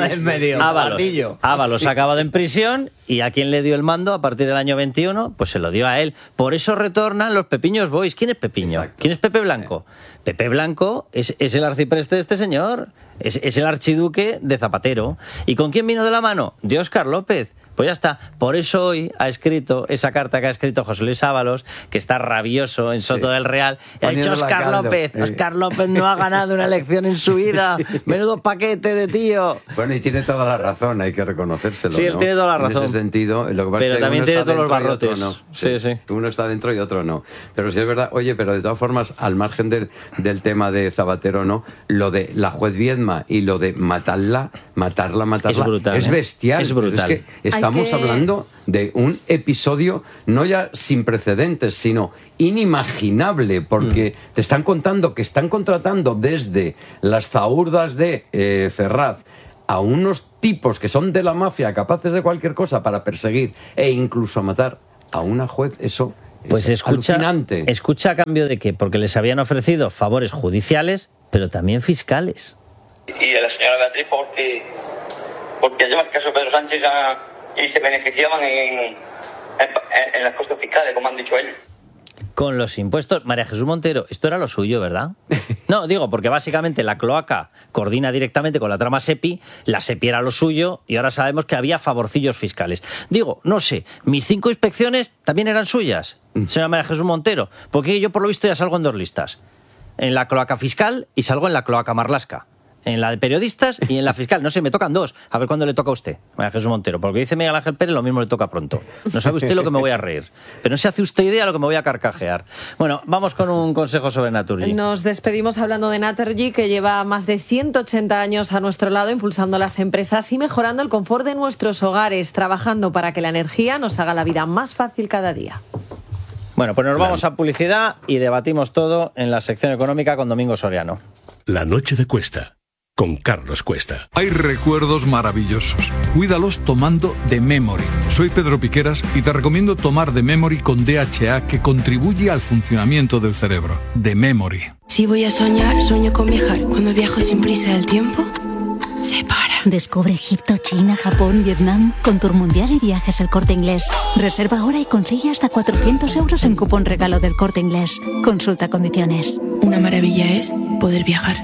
B: Ábalos acabado en prisión. ¿Y a quién le dio el mando a partir del año 21? Pues se lo dio a él. Por eso retornan los Pepiños Boys. ¿Quién es Pepiño? ¿Quién es Pepe Blanco? Pepe Blanco es el arcipreste de este señor. Es el archiduque de Zapatero. ¿Y con quién vino de la mano? De Óscar López. Pues ya está. Por eso hoy ha escrito esa carta que ha escrito José Luis Ábalos, que está rabioso en Soto del Real. Y ha dicho Óscar López. Óscar López no ha ganado una elección en su vida. Menudo paquete de tío.
H: Bueno, y tiene toda la razón, hay que reconocérselo.
B: Sí, él tiene toda la razón.
H: En ese sentido, lo que pasa
B: pero
H: es que
B: también tiene todos los barrotes.
H: No.
B: Sí.
H: Uno está dentro y otro no. Pero sí es verdad, oye, pero de todas formas, al margen del tema de Zapatero, no, lo de la juez Viedma y lo de matarla,
B: es brutal,
H: es bestial. Es brutal. Es que estamos hablando de un episodio no ya sin precedentes, sino inimaginable, porque te están contando que están contratando desde las zahurdas de Ferraz a unos tipos que son de la mafia, capaces de cualquier cosa para perseguir e incluso matar a una juez. Eso
B: pues
H: es alucinante.
B: Escucha a cambio de qué, porque les habían ofrecido favores judiciales, pero también fiscales.
I: Y a la señora Beatriz porque lleva el caso Pedro Sánchez y se beneficiaban en las costas fiscales, como han dicho ellos.
B: Con los impuestos, María Jesús Montero, esto era lo suyo, ¿verdad? No, digo, porque básicamente la cloaca coordina directamente con la trama SEPI, la SEPI era lo suyo y ahora sabemos que había favorcillos fiscales. Digo, no sé, mis 5 inspecciones también eran suyas, señora María Jesús Montero, porque yo por lo visto ya salgo en 2 listas. En la cloaca fiscal y salgo en la cloaca marlasca. En la de periodistas y en la fiscal. No sé, me tocan 2. A ver cuándo le toca a usted, María Jesús Montero. Porque dice Miguel Ángel Pérez, lo mismo le toca pronto. No sabe usted lo que me voy a reír. Pero no se hace usted idea lo que me voy a carcajear. Bueno, vamos con un consejo sobre Naturgy.
A: Nos despedimos hablando de Naturgy, que lleva más de 180 años a nuestro lado, impulsando las empresas y mejorando el confort de nuestros hogares, trabajando para que la energía nos haga la vida más fácil cada día.
B: Bueno, pues nos vamos a publicidad y debatimos todo en la sección económica con Domingo Soriano.
G: La noche de Cuesta, con Carlos Cuesta.
K: Hay recuerdos maravillosos. Cuídalos tomando The Memory. Soy Pedro Piqueras y te recomiendo tomar The Memory con DHA, que contribuye al funcionamiento del cerebro. The Memory.
L: Si voy a soñar, sueño con viajar. Cuando viajo sin prisa del tiempo, se para.
U: Descubre Egipto, China, Japón, Vietnam con Tour Mundial y Viajes El Corte Inglés. Reserva ahora y consigue hasta 400 euros en cupón regalo del Corte Inglés. Consulta condiciones.
L: Una maravilla es poder viajar.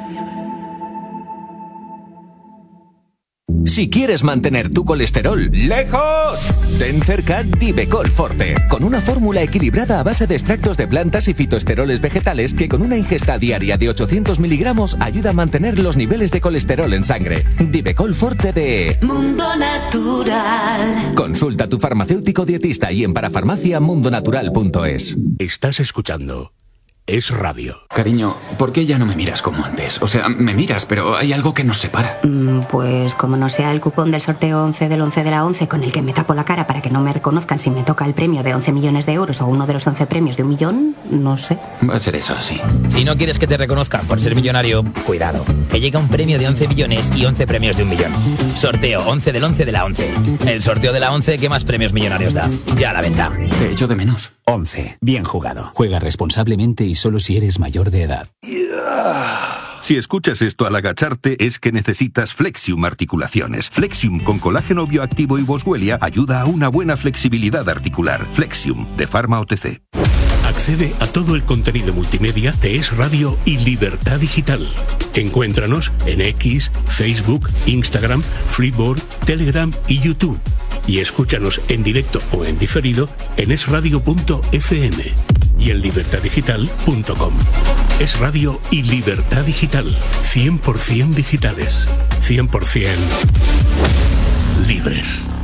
M: Si quieres mantener tu colesterol lejos, ten cerca Divecol Forte, con una fórmula equilibrada a base de extractos de plantas y fitoesteroles vegetales que con una ingesta diaria de 800 miligramos ayuda a mantener los niveles de colesterol en sangre. Divecol Forte de
U: Mundo Natural.
M: Consulta a tu farmacéutico dietista y en parafarmaciamundonatural.es.
G: Estás escuchando Es Radio.
D: Cariño, ¿por qué ya no me miras como antes? O sea, me miras, pero hay algo que nos separa.
N: Pues como no sea el cupón del sorteo 11 del 11 de la 11 con el que me tapo la cara para que no me reconozcan si me toca el premio de 11 millones de euros o uno de los 11 premios de 1 millón, no sé.
D: Va a ser eso, sí.
O: Si no quieres que te reconozcan por ser millonario, cuidado, que llega un premio de 11 millones y 11 premios de 1 millón. Sorteo 11 del 11 de la 11. El sorteo de la 11 que más premios millonarios da. Ya a la venta.
D: Te echo de menos.
O: 11. Bien jugado. Juega responsablemente y solo si eres mayor de edad.
E: Si escuchas esto al agacharte es que necesitas Flexium Articulaciones. Flexium con colágeno bioactivo y boswellia ayuda a una buena flexibilidad articular. Flexium, de Pharma OTC.
G: Accede a todo el contenido multimedia de Es Radio y Libertad Digital. Encuéntranos en X, Facebook, Instagram, Freeboard, Telegram y YouTube. Y escúchanos en directo o en diferido en esradio.fm y en libertaddigital.com. Es Radio y Libertad Digital. 100% digitales. 100% libres.